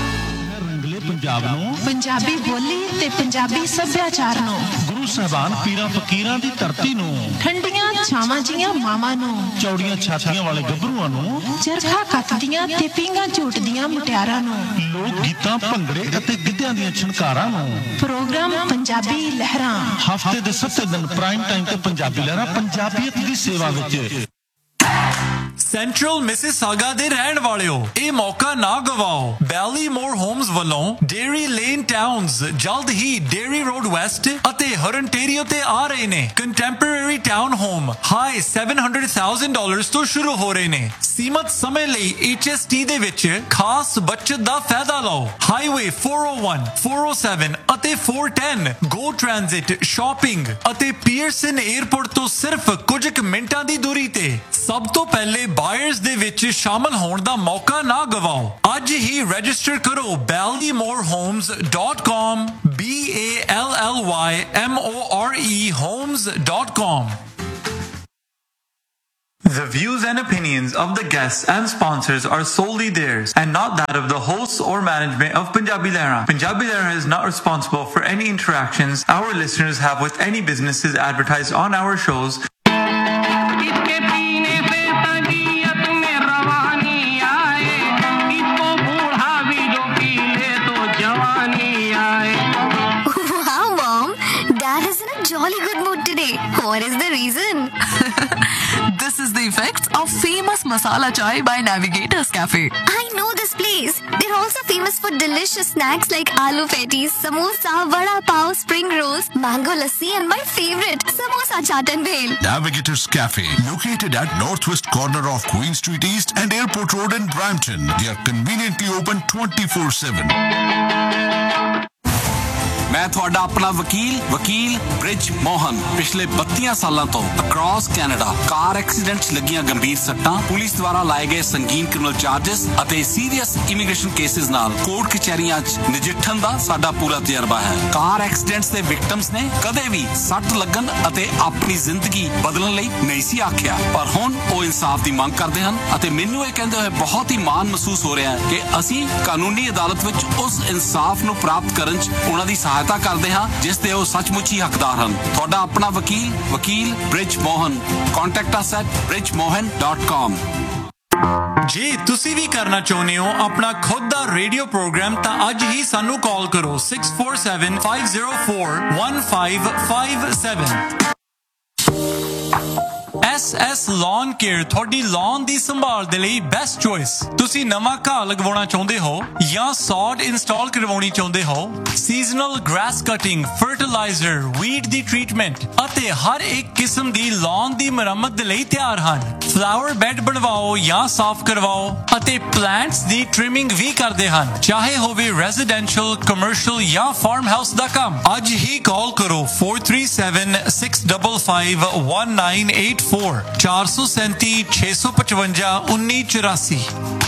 Punjabi ਬੋਲੀ ਤੇ ਪੰਜਾਬੀ ਸੱਭਿਆਚਾਰ ਨੂੰ, ਗੁਰੂ ਸਾਹਿਬਾਨ ਪੀਰਾਂ ਫਕੀਰਾਂ ਦੀ ਧਰਤੀ ਨੂੰ, ਠੰਡੀਆਂ ਛਾਵਾਂ ਜੀਆਂ ਮਾਵਾਂ ਨੂੰ, ਚੌੜੀਆਂ ਛਾਤੀਆਂ ਵਾਲੇ ਗੱਭਰੂਆਂ ਨੂੰ, ਚਰਖਾ ਕੱਤਦੀਆਂ ਤੇ ਪੀਂਘਾਂ ਝੂਟਦੀਆਂ ਮੁਟਿਆਰਾਂ ਨੂੰ, ਲੋਕ ਗੀਤਾਂ ਭੰਗੜੇ ਅਤੇ ਗਿੱਧਿਆਂ ਦੀਆਂ ਛਣਕਾਰਾਂ ਨੂੰ। ਪ੍ਰੋਗਰਾਮ ਪੰਜਾਬੀ ਲਹਿਰਾਂ ਹਫ਼ਤੇ ਦੇ 7 ਦਿਨ ਪ੍ਰਾਈਮ ਟਾਈਮ ਤੇ ਪੰਜਾਬੀ ਲਹਿਰਾਂ ਪੰਜਾਬੀਅਤ ਦੀ ਸੇਵਾ ਵਿੱਚ। ਸੈਂਟਰਲ ਮਿਸਿਸਾਗਾ ਦੇ ਰਹਿਣ ਵਾਲਿਓ, ਇਹ ਮੌਕਾ ਨਾ ਗਵਾਓ। ਬੈਲੀਮੋਰ ਹੋਮਸ ਵੱਲੋਂ ਡੇਰੀ ਲੇਨ ਟਾਊਨਸ ਜਲਦ ਹੀ ਡੇਰੀ ਰੋਡ ਵੈਸਟ ਅਤੇ ਹਰਨਟੇਰੀਓ ਤੇ ਆ ਰਹੇ ਨੇ। ਕੰਟੈਂਪਰੇਰੀ ਟਾਊਨ ਹੋਮ ਹਾਈ $700,000 ਤੋਂ ਸ਼ੁਰੂ ਹੋ ਰਹੇ ਨੇ। ਸੀਮਤ ਸਮੇਂ ਲਈ HST ਦੇ ਵਿੱਚ ਖਾਸ ਬਚਤ ਦਾ ਫਾਇਦਾ ਲਓ। ਹਾਈਵੇ 401, 407 ਅਤੇ 410 ਗੋ ਟ੍ਰਾਂਜ਼ਿਟ, ਸ਼ਾਪਿੰਗ ਅਤੇ ਪੀਅਰਸਨ 에ਅਰਪੋਰਟ ਤੋਂ ਸਿਰਫ ਕੁਝ ਕੁ ਮਿੰਟਾਂ ਦੀ ਦੂਰੀ ਤੇ। ਸਭ ਤੋਂ ਪਹਿਲੇ ਬਾਇਰਸ ਦੇ ਵਿੱਚ ਸ਼ਾਮਲ ਹੋਣ ਦਾ ਮੌਕਾ ਨਾ ਗਵਾਓ। ਅੱਜ ਹੀ ਰਜਿਸਟਰ ਕਰੋ ballymorhomes.com BALLYMORE homes.com। The views and opinions of the guests and sponsors are solely theirs and not that of the hosts or management of Punjabi Lehra. Punjabi Lehra is not responsible for any interactions our listeners have with any businesses advertised on our shows. Wow, Mom. Dad is in a jolly good mood today. What is the reason? This is the effects of famous masala chai by Navigators Cafe. I know this place. They're also famous for delicious snacks like aloo patties, samosa, vada pav, spring rolls, mango lassi, and my favorite, samosa chaat and bhel. Navigators Cafe, located at northwest corner of Queen Street East and Airport Road in Brampton. They are conveniently open 24/7. ਮੈਂ ਤੁਹਾਡਾ ਆਪਣਾ ਵਕੀਲ ਬ੍ਰਿਜ ਮੋਹਨ। ਪਿਛਲੇ 32 ਸਾਲਾਂ ਤੋਂ ਅਕ੍ਰੋਸ ਕੈਨੇਡਾ ਕਾਰ ਐਕਸੀਡੈਂਟਸ ਲੱਗੀਆਂ ਗੰਭੀਰ ਸੱਟਾਂ, ਪੁਲਿਸ ਦੁਆਰਾ ਲਾਏ ਗਏ ਸੰਗੀਨ ਕ੍ਰਿਮੀਨਲ ਚਾਰजेस ਅਤੇ ਸੀਰੀਅਸ ਇਮੀਗ੍ਰੇਸ਼ਨ ਕੇਸਿਸ ਨਾਲ ਕੋਰਟ ਕਚਹਿਰੀਆਂ 'ਚ ਨਜਿੱਠਣ ਦਾ ਸਾਡਾ ਪੂਰਾ ਤਜਰਬਾ ਹੈ। ਕਾਰ ਐਕਸੀਡੈਂਟਸ ਦੇ ਵਿਕਟਮਸ ਨੇ ਕਦੇ ਵੀ ਸੱਟ ਲੱਗਣ ਅਤੇ ਆਪਣੀ ਜ਼ਿੰਦਗੀ ਬਦਲਣ ਲਈ ਨਹੀਂ ਸੀ ਆਖਿਆ, ਪਰ ਹੁਣ ਉਹ ਇਨਸਾਫ ਦੀ ਮੰਗ ਕਰਦੇ ਹਨ ਅਤੇ ਮੈਨੂੰ ਇਹ ਕਹਿੰਦੇ ਹੋਏ ਬਹੁਤ ਹੀ ਮਾਣ ਮਹਿਸੂਸ ਹੋ ਰਿਹਾ ਹੈ ਕਿ ਅਸੀਂ ਕਾਨੂੰਨੀ ਅਦਾਲਤ ਵਿੱਚ ਉਸ ਇਨਸਾਫ ਨੂੰ ਪ੍ਰਾਪਤ ਕਰਨ 'ਚ ਉਹਨਾਂ ਦੀ ਸਹਾਇਤਾ ਕਰਦੇ ਹਾਂ ਜਿਸ ਦੇ ਉਹ ਸੱਚਮੁੱਚ ਹੀ ਹੱਕਦਾਰ ਹਨ। ਤੁਹਾਡਾ ਆਪਣਾ ਵਕੀਲ bridge Mohan. Contact us at bridgemohan.com। ਜੇ ਤੁਸੀਂ ਵੀ ਕਰਨਾ ਚਾਹੁੰਦੇ ਹੋ ਆਪਣਾ ਖੁਦ ਦਾ ਰੇਡੀਓ ਪ੍ਰੋਗਰਾਮ ਤਾਂ ਅੱਜ ਹੀ ਸਾਨੂੰ ਕਾਲ ਕਰੋ 6475041557 SS Lawn Care ਤੁਹਾਡੀ lawn ਦੀ ਸੰਭਾਲ ਦੇ ਲਈ ਬੈਸਟ ਚੋਇਸ। ਤੁਸੀਂ ਨਵਾਂ ਘਾਹ ਲਗਵਾਉਣਾ ਚਾਹੁੰਦੇ ਹੋ ਜਾਂ ਸੌਡ ਇੰਸਟਾਲ ਕਰਵਾਉਣੀ ਚਾਹੁੰਦੇ ਹੋ, seasonal grass cutting, fertiliser, weed ਦੀ ਟ੍ਰੀਟਮੈਂਟ ਅਤੇ ਹਰ ਇੱਕ ਕਿਸਮ ਦੀ lawn ਦੀ ਮੁਰੰਮਤ ਦੇ ਲਈ ਤਿਆਰ ਹਨ। ਫਲਾਵਰ ਬੈੱਡ ਬਣਵਾਓ ਜਾਂ ਸਾਫ਼ ਕਰਵਾਓ ਅਤੇ ਪਲਾਂਟਸ ਦੀ ਟ੍ਰਿਮਿੰਗ ਵੀ ਕਰਦੇ ਹਨ। ਚਾਹੇ ਹੋਵੇ ਰੈਜ਼ੀਡੈਂਸ਼ੀਅਲ, ਕਮਰਸ਼ੀਅਲ ਜਾਂ ਫਾਰਮ ਹਾਊਸ ਦਾ ਕੰਮ, ਅੱਜ ਹੀ ਕਾਲ ਕਰੋ 4376551984 437 655 1984।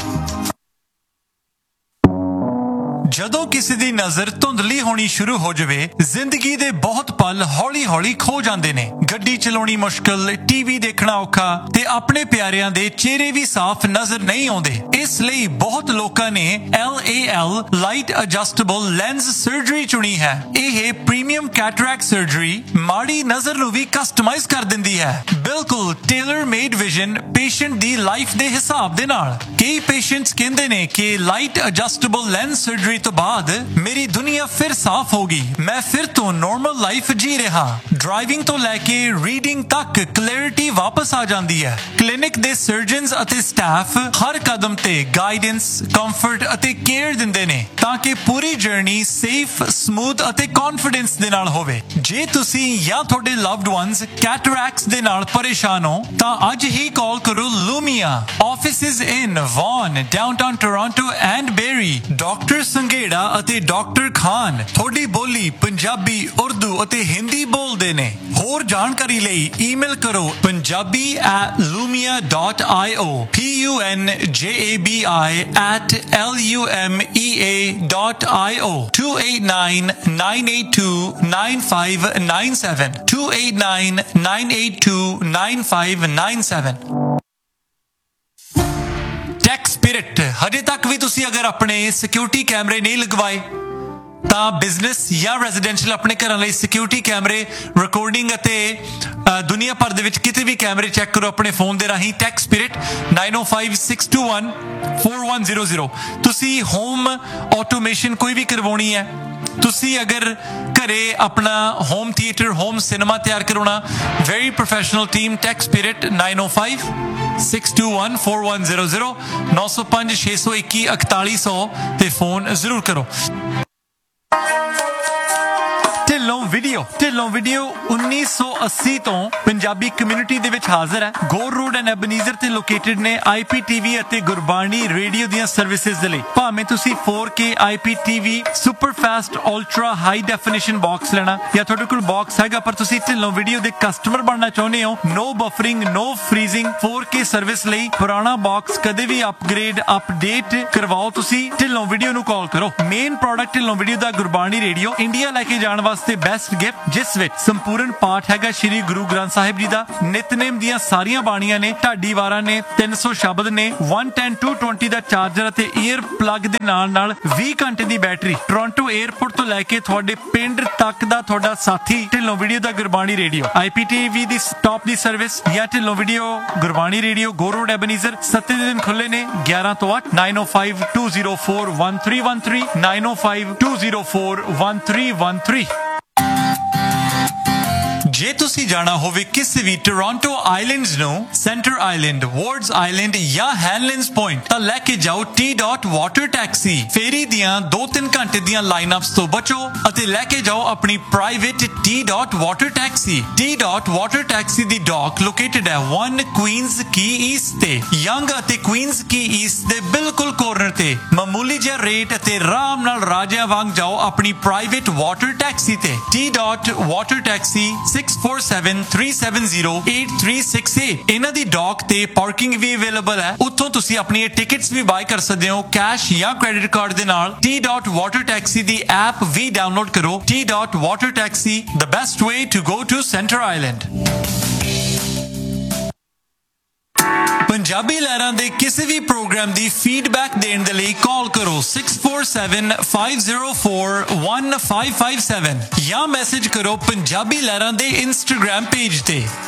ਜਦੋਂ ਕਿਸੇ ਦੀ ਨਜ਼ਰ ਧੁੰਦਲੀ ਹੋਣੀ ਸ਼ੁਰੂ ਹੋ ਜਾਵੇ, ਜ਼ਿੰਦਗੀ ਦੇ ਬਹੁਤ ਪਲ ਹੌਲੀ-ਹੌਲੀ ਖੋ ਜਾਂਦੇ ਨੇ। ਗੱਡੀ ਚਲਾਉਣੀ ਮੁਸ਼ਕਲ, ਟੀਵੀ ਦੇਖਣਾ ਔਖਾ ਤੇ ਆਪਣੇ ਪਿਆਰਿਆਂ ਦੇ ਚਿਹਰੇ ਵੀ ਸਾਫ਼ ਨਜ਼ਰ ਨਹੀਂ ਆਉਂਦੇ। ਇਸ ਲਈ ਬਹੁਤ ਲੋਕਾਂ ਨੇ LAL light adjustable lens surgery ਚੁਣੀ ਹੈ। ਇਹ ਪ੍ਰੀਮੀਅਮ ਕੈਟਰੈਕਟ ਸਰਜਰੀ ਮਾੜੀ ਨਜ਼ਰ ਨੂੰ ਵੀ ਕਸਟਮਾਈਜ਼ ਕਰ ਦਿੰਦੀ ਹੈ, ਬਿਲਕੁਲ ਟੇਲਰ ਮੇਡ ਵਿਜ਼ਨ ਪੇਸ਼ੈਂਟ ਦੀ ਲਾਈਫ ਦੇ ਹਿਸਾਬ ਦੇ ਨਾਲ। ਕਈ ਪੇਸ਼ੈਂਟਸ ਕਹਿੰਦੇ ਨੇ ਕਿ ਲਾਈਟ ਐਡਜਸਟੇਬਲ ਲੈਂਸ ਸਰਜਰੀ ਤੋਂ ਬਾਅਦ ਮੇਰੀ ਦੁਨੀਆ ਫਿਰ ਸਾਫ਼ ਹੋ ਗਈ, ਮੈਂ ਫਿਰ ਤੋਂ ਨਾਰਮਲ ਲਾਈਫ ਜੀ ਰਿਹਾ। ਡਰਾਈਵਿੰਗ ਤੋਂ ਲੈ ਕੇ ਰੀਡਿੰਗ ਤੱਕ ਕਲੈਰਿਟੀ ਵਾਪਸ ਆ ਜਾਂਦੀ ਹੈ। ਕਲੀਨਿਕ ਦੇ ਸਰਜਨਸ ਅਤੇ ਸਟਾਫ ਹਰ ਕਦਮ ਤੇ ਗਾਈਡੈਂਸ, ਕੰਫਰਟ ਅਤੇ ਕੇਅਰ ਦਿੰਦੇ ਨੇ ਤਾਂ ਕਿ ਪੂਰੀ ਜਰਨੀ ਸੇਫ, ਸਮੂਥ ਅਤੇ ਕੌਨਫੀਡੈਂਸ ਦੇ ਨਾਲ ਹੋਵੇ। ਜੇ ਤੁਸੀਂ ਜਾਂ ਤੁਹਾਡੇ ਲਵਡ ਵਨਸ ਕੈਟਰੈਕਟਸ ਦੇ ਨਾਲ ਪਰੇਸ਼ਾਨ ਹੋ ਤਾਂ ਅੱਜ ਹੀ ਕਾਲ ਕਰੋ ਲੂਮੀਆ। Offices in won, downtown Toronto and berry. Doctor Sanghera ਅਤੇ ਡਾਕਟਰ ਖਾਨ ਤੁਹਾਡੀ ਬੋਲੀ ਪੰਜਾਬੀ, ਉਰਦੂ ਅਤੇ ਹਿੰਦੀ ਬੋਲਦੇ ਨੇ। ਹੋਰ ਜਾਣਕਾਰੀ ਲਈ ਈਮੇਲ ਕਰੋ punjabi@lumia.io punjabi@lumea.io 289-982-9597 289-982-9597। Tech spirit. ਹਜੇ ਤੱਕ ਵੀ ਤੁਸੀਂ ਅਗਰ ਆਪਣੇ ਸਿਕਿਉਰਿਟੀ ਕੈਮਰੇ ਨਹੀਂ ਲਗਵਾਏ ਤਾਂ ਬਿਜ਼ਨਸ ਜਾਂ ਰੈਜ਼ੀਡੈਂਸ਼ੀਅਲ ਆਪਣੇ ਘਰਾਂ ਲਈ ਸਿਕਿਉਰਿਟੀ ਕੈਮਰੇ, ਰਿਕਾਰਡਿੰਗ ਅਤੇ ਦੁਨੀਆ ਭਰ ਦੇ ਵਿੱਚ ਕਿਤੇ ਵੀ ਕੈਮਰੇ ਚੈੱਕ ਕਰੋ ਆਪਣੇ ਫੋਨ ਦੇ ਰਾਹੀਂ। Tech spirit 9056214100। ਤੁਸੀਂ ਹੋਮ ਆਟੋਮੇਸ਼ਨ ਕੋਈ ਵੀ ਕਰਵਾਉਣੀ ਹੈ, ਤੁਸੀਂ ਅਗਰ ਘਰੇ ਆਪਣਾ ਹੋਮ ਥੀਏਟਰ, ਹੋਮ ਸਿਨੇਮਾ ਤਿਆਰ ਕਰਾਉਣਾ, very professional team tech spirit 9056214100 905-621-4100 ਤੇ ਫੋਨ ਜ਼ਰੂਰ ਕਰੋ। ਢਿੱਲੋਂ ਵੀਡੀਓ 1980 ਤੋਂ ਪੰਜਾਬੀ ਕਮਿਊਨਿਟੀ ਦੇ ਵਿੱਚ ਹਾਜ਼ਰ ਹੈ। ਗੋਰ ਰੋਡ ਐਂਡ ਐਬਨੀਜ਼ਰ ਤੇ ਲੋਕੇਟਡ ਨੇ। IPTV ਅਤੇ ਗੁਰਬਾਣੀ ਰੇਡੀਓ ਦੀਆਂ ਸਰਵਿਸਿਜ਼ ਦੇ ਲਈ ਭਾਵੇਂ ਤੁਸੀਂ 4K IPTV super fast ultra high definition box ਲੈਣਾ ਜਾਂ ਤੁਹਾਡੇ ਕੋਲ ਬਾਕਸ ਹੈਗਾ ਪਰ ਤੁਸੀਂ ਢਿੱਲੋਂ ਵੀਡੀਓ ਦੇ ਕਸਟਮਰ ਬਣਨਾ ਚਾਹੁੰਦੇ ਹੋ, ਨੋ ਬਫਰਿੰਗ, ਨੋ ਫਰੀਜ਼ਿੰਗ, 4K ਸਰਵਿਸ ਲਈ ਪੁਰਾਣਾ ਬਾਕਸ ਕਦੇ ਵੀ ਅਪਗ੍ਰੇਡ, ਅਪਡੇਟ ਕਰਵਾਓ, ਤੁਸੀਂ ਢਿੱਲੋਂ ਵੀਡੀਓ ਨੂੰ ਕਾਲ ਕਰੋ। ਮੇਨ ਪ੍ਰੋਡਕਟ ਢਿੱਲੋਂ ਵੀਡੀਓ ਦਾ ਗੁਰਬਾਣੀ ਰੇਡੀਓ, ਇੰਡੀਆ ਲੈ ਕੇ ਜਾਣ ਵਾਸਤੇ ਬੈਸਟ ਗਿਫਟ, ਜਿਸ ਵਿੱਚ ਸੰਪੂਰਨ ਪਾਠ ਹੈਗਾ ਸ਼੍ਰੀ ਗੁਰੂ ਗ੍ਰੰਥ ਸਾਹਿਬ ਜੀ ਦਾ। ਨਿਤਨੇਮ ਦੀਆਂ ਸਾਰੀਆਂ ਬਾਣੀਆਂ ਨੇ, ਢਾਡੀ ਵਾਰਾਂ ਨੇ, 300 ਸ਼ਬਦ ਨੇ, 110-220 ਦਾ ਚਾਰਜਰ ਅਤੇ ਈਅਰ ਪਲੱਗ ਦੇ ਨਾਲ 20 ਘੰਟੇ ਦੀ ਬੈਟਰੀ। ਟੋਰਾਂਟੋ 에ਅਰਪੋਰਟ ਤੋਂ ਲੈ ਕੇ ਤੁਹਾਡੇ ਪਿੰਡ ਤੱਕ ਦਾ ਤੁਹਾਡਾ ਸਾਥੀ ਢਿੱਲੋਂ ਵੀਡੀਓ ਦਾ ਗੁਰਬਾਣੀ ਰੇਡੀਓ। IPTV ਦੀ ਟੌਪ ਦੀ ਸਰਵਿਸ ਜਾਂ ਢਿੱਲੋਂ ਵੀਡੀਓ ਗੁਰਬਾਣੀ ਰੇਡੀਓ ਗੋ ਰੋਡ ਐਬਨੀਜ਼ਰ 7 ਦਿਨ ਖੁੱਲੇ ਨੇ 11 ਤੋਂ 8 905-204-1313 905-204-1313। ਜੇ ਤੁਸੀਂ ਜਾਣਾ ਹੋਵੇ ਕਿਸੇ ਵੀ ਟੋਰਾਂਟੋ ਆਈਲੈਂਡਸ ਨੂੰ, ਸੈਂਟਰ ਆਈਲੈਂਡ, ਵਾਰਡਸ ਆਈਲੈਂਡ ਜਾਂ ਹੈਨਲਿੰਸ ਪੁਆਇੰਟ, ਤਾਂ ਲੈ ਕੇ ਜਾਓ T.Dot ਵਾਟਰ ਟੈਕਸੀ। ਫੇਰੀ ਦੀਆਂ 2-3 ਘੰਟੇ ਦੀਆਂ ਲਾਈਨਅਪਸ ਤੋਂ ਬਚੋ ਅਤੇ ਲੈ ਕੇ ਜਾਓ ਆਪਣੀ private T.Dot water taxi. T.Dot water taxi ਦੀ ਡੌਕ ਲੋਕੇਟਡ ਹੈ 1 ਕੁਈਨਜ਼ ਕੀ ਈਸਟ ਤੇ, ਯੰਗ ਅਤੇ ਕੁਈਨਜ਼ ਕੀ ਈਸਟ ਦੇ ਬਿਲਕੁਲ ਕੋਰਨਰ ਤੇ। ਮਾਮੂਲੀ ਜਿਹਾ ਰੇਟ ਅਤੇ ਆਰਾਮ ਨਾਲ ਰਾਜਿਆਂ ਵਾਂਗ ਜਾਓ ਆਪਣੀ ਪ੍ਰਾਈਵੇਟ ਵਾਟਰ ਟੈਕਸੀ ਤੇ। T.Dot water taxi 647-370-8368। ਇਹਨਾਂ ਦੀ ਡੌਕ ਤੇ ਪਾਰਕਿੰਗ ਵੀ ਅਵੇਲੇਬਲ ਹੈ, ਉੱਥੋਂ ਤੁਸੀਂ ਆਪਣੀਆਂ ਟਿਕਟਸ ਵੀ ਬਾਈ ਕਰ ਸਕਦੇ ਹੋ ਕੈਸ਼ ਜਾਂ ਕ੍ਰੈਡਿਟ ਕਾਰਡ ਦੇ ਨਾਲ। T.Dot ਵਾਟਰ ਟੈਕਸੀ ਦੀ ਐਪ ਵੀ ਡਾਊਨਲੋਡ ਕਰੋ। T.Dot water taxi, the best way to go to centre island. Punjabi ਲਹਿਰਾਂ ਦੇ ਕਿਸੇ ਵੀ ਪ੍ਰੋਗਰਾਮ ਦੀ ਫੀਡਬੈਕ ਦੇਣ ਦੇ ਲਈ ਕਾਲ ਕਰੋ 647-504-1557 ਜਾਂ ਮੈਸੇਜ ਕਰੋ ਪੰਜਾਬੀ ਲਹਿਰਾਂ ਦੇ ਇੰਸਟਾਗ੍ਰਾਮ ਪੇਜ ਤੇ।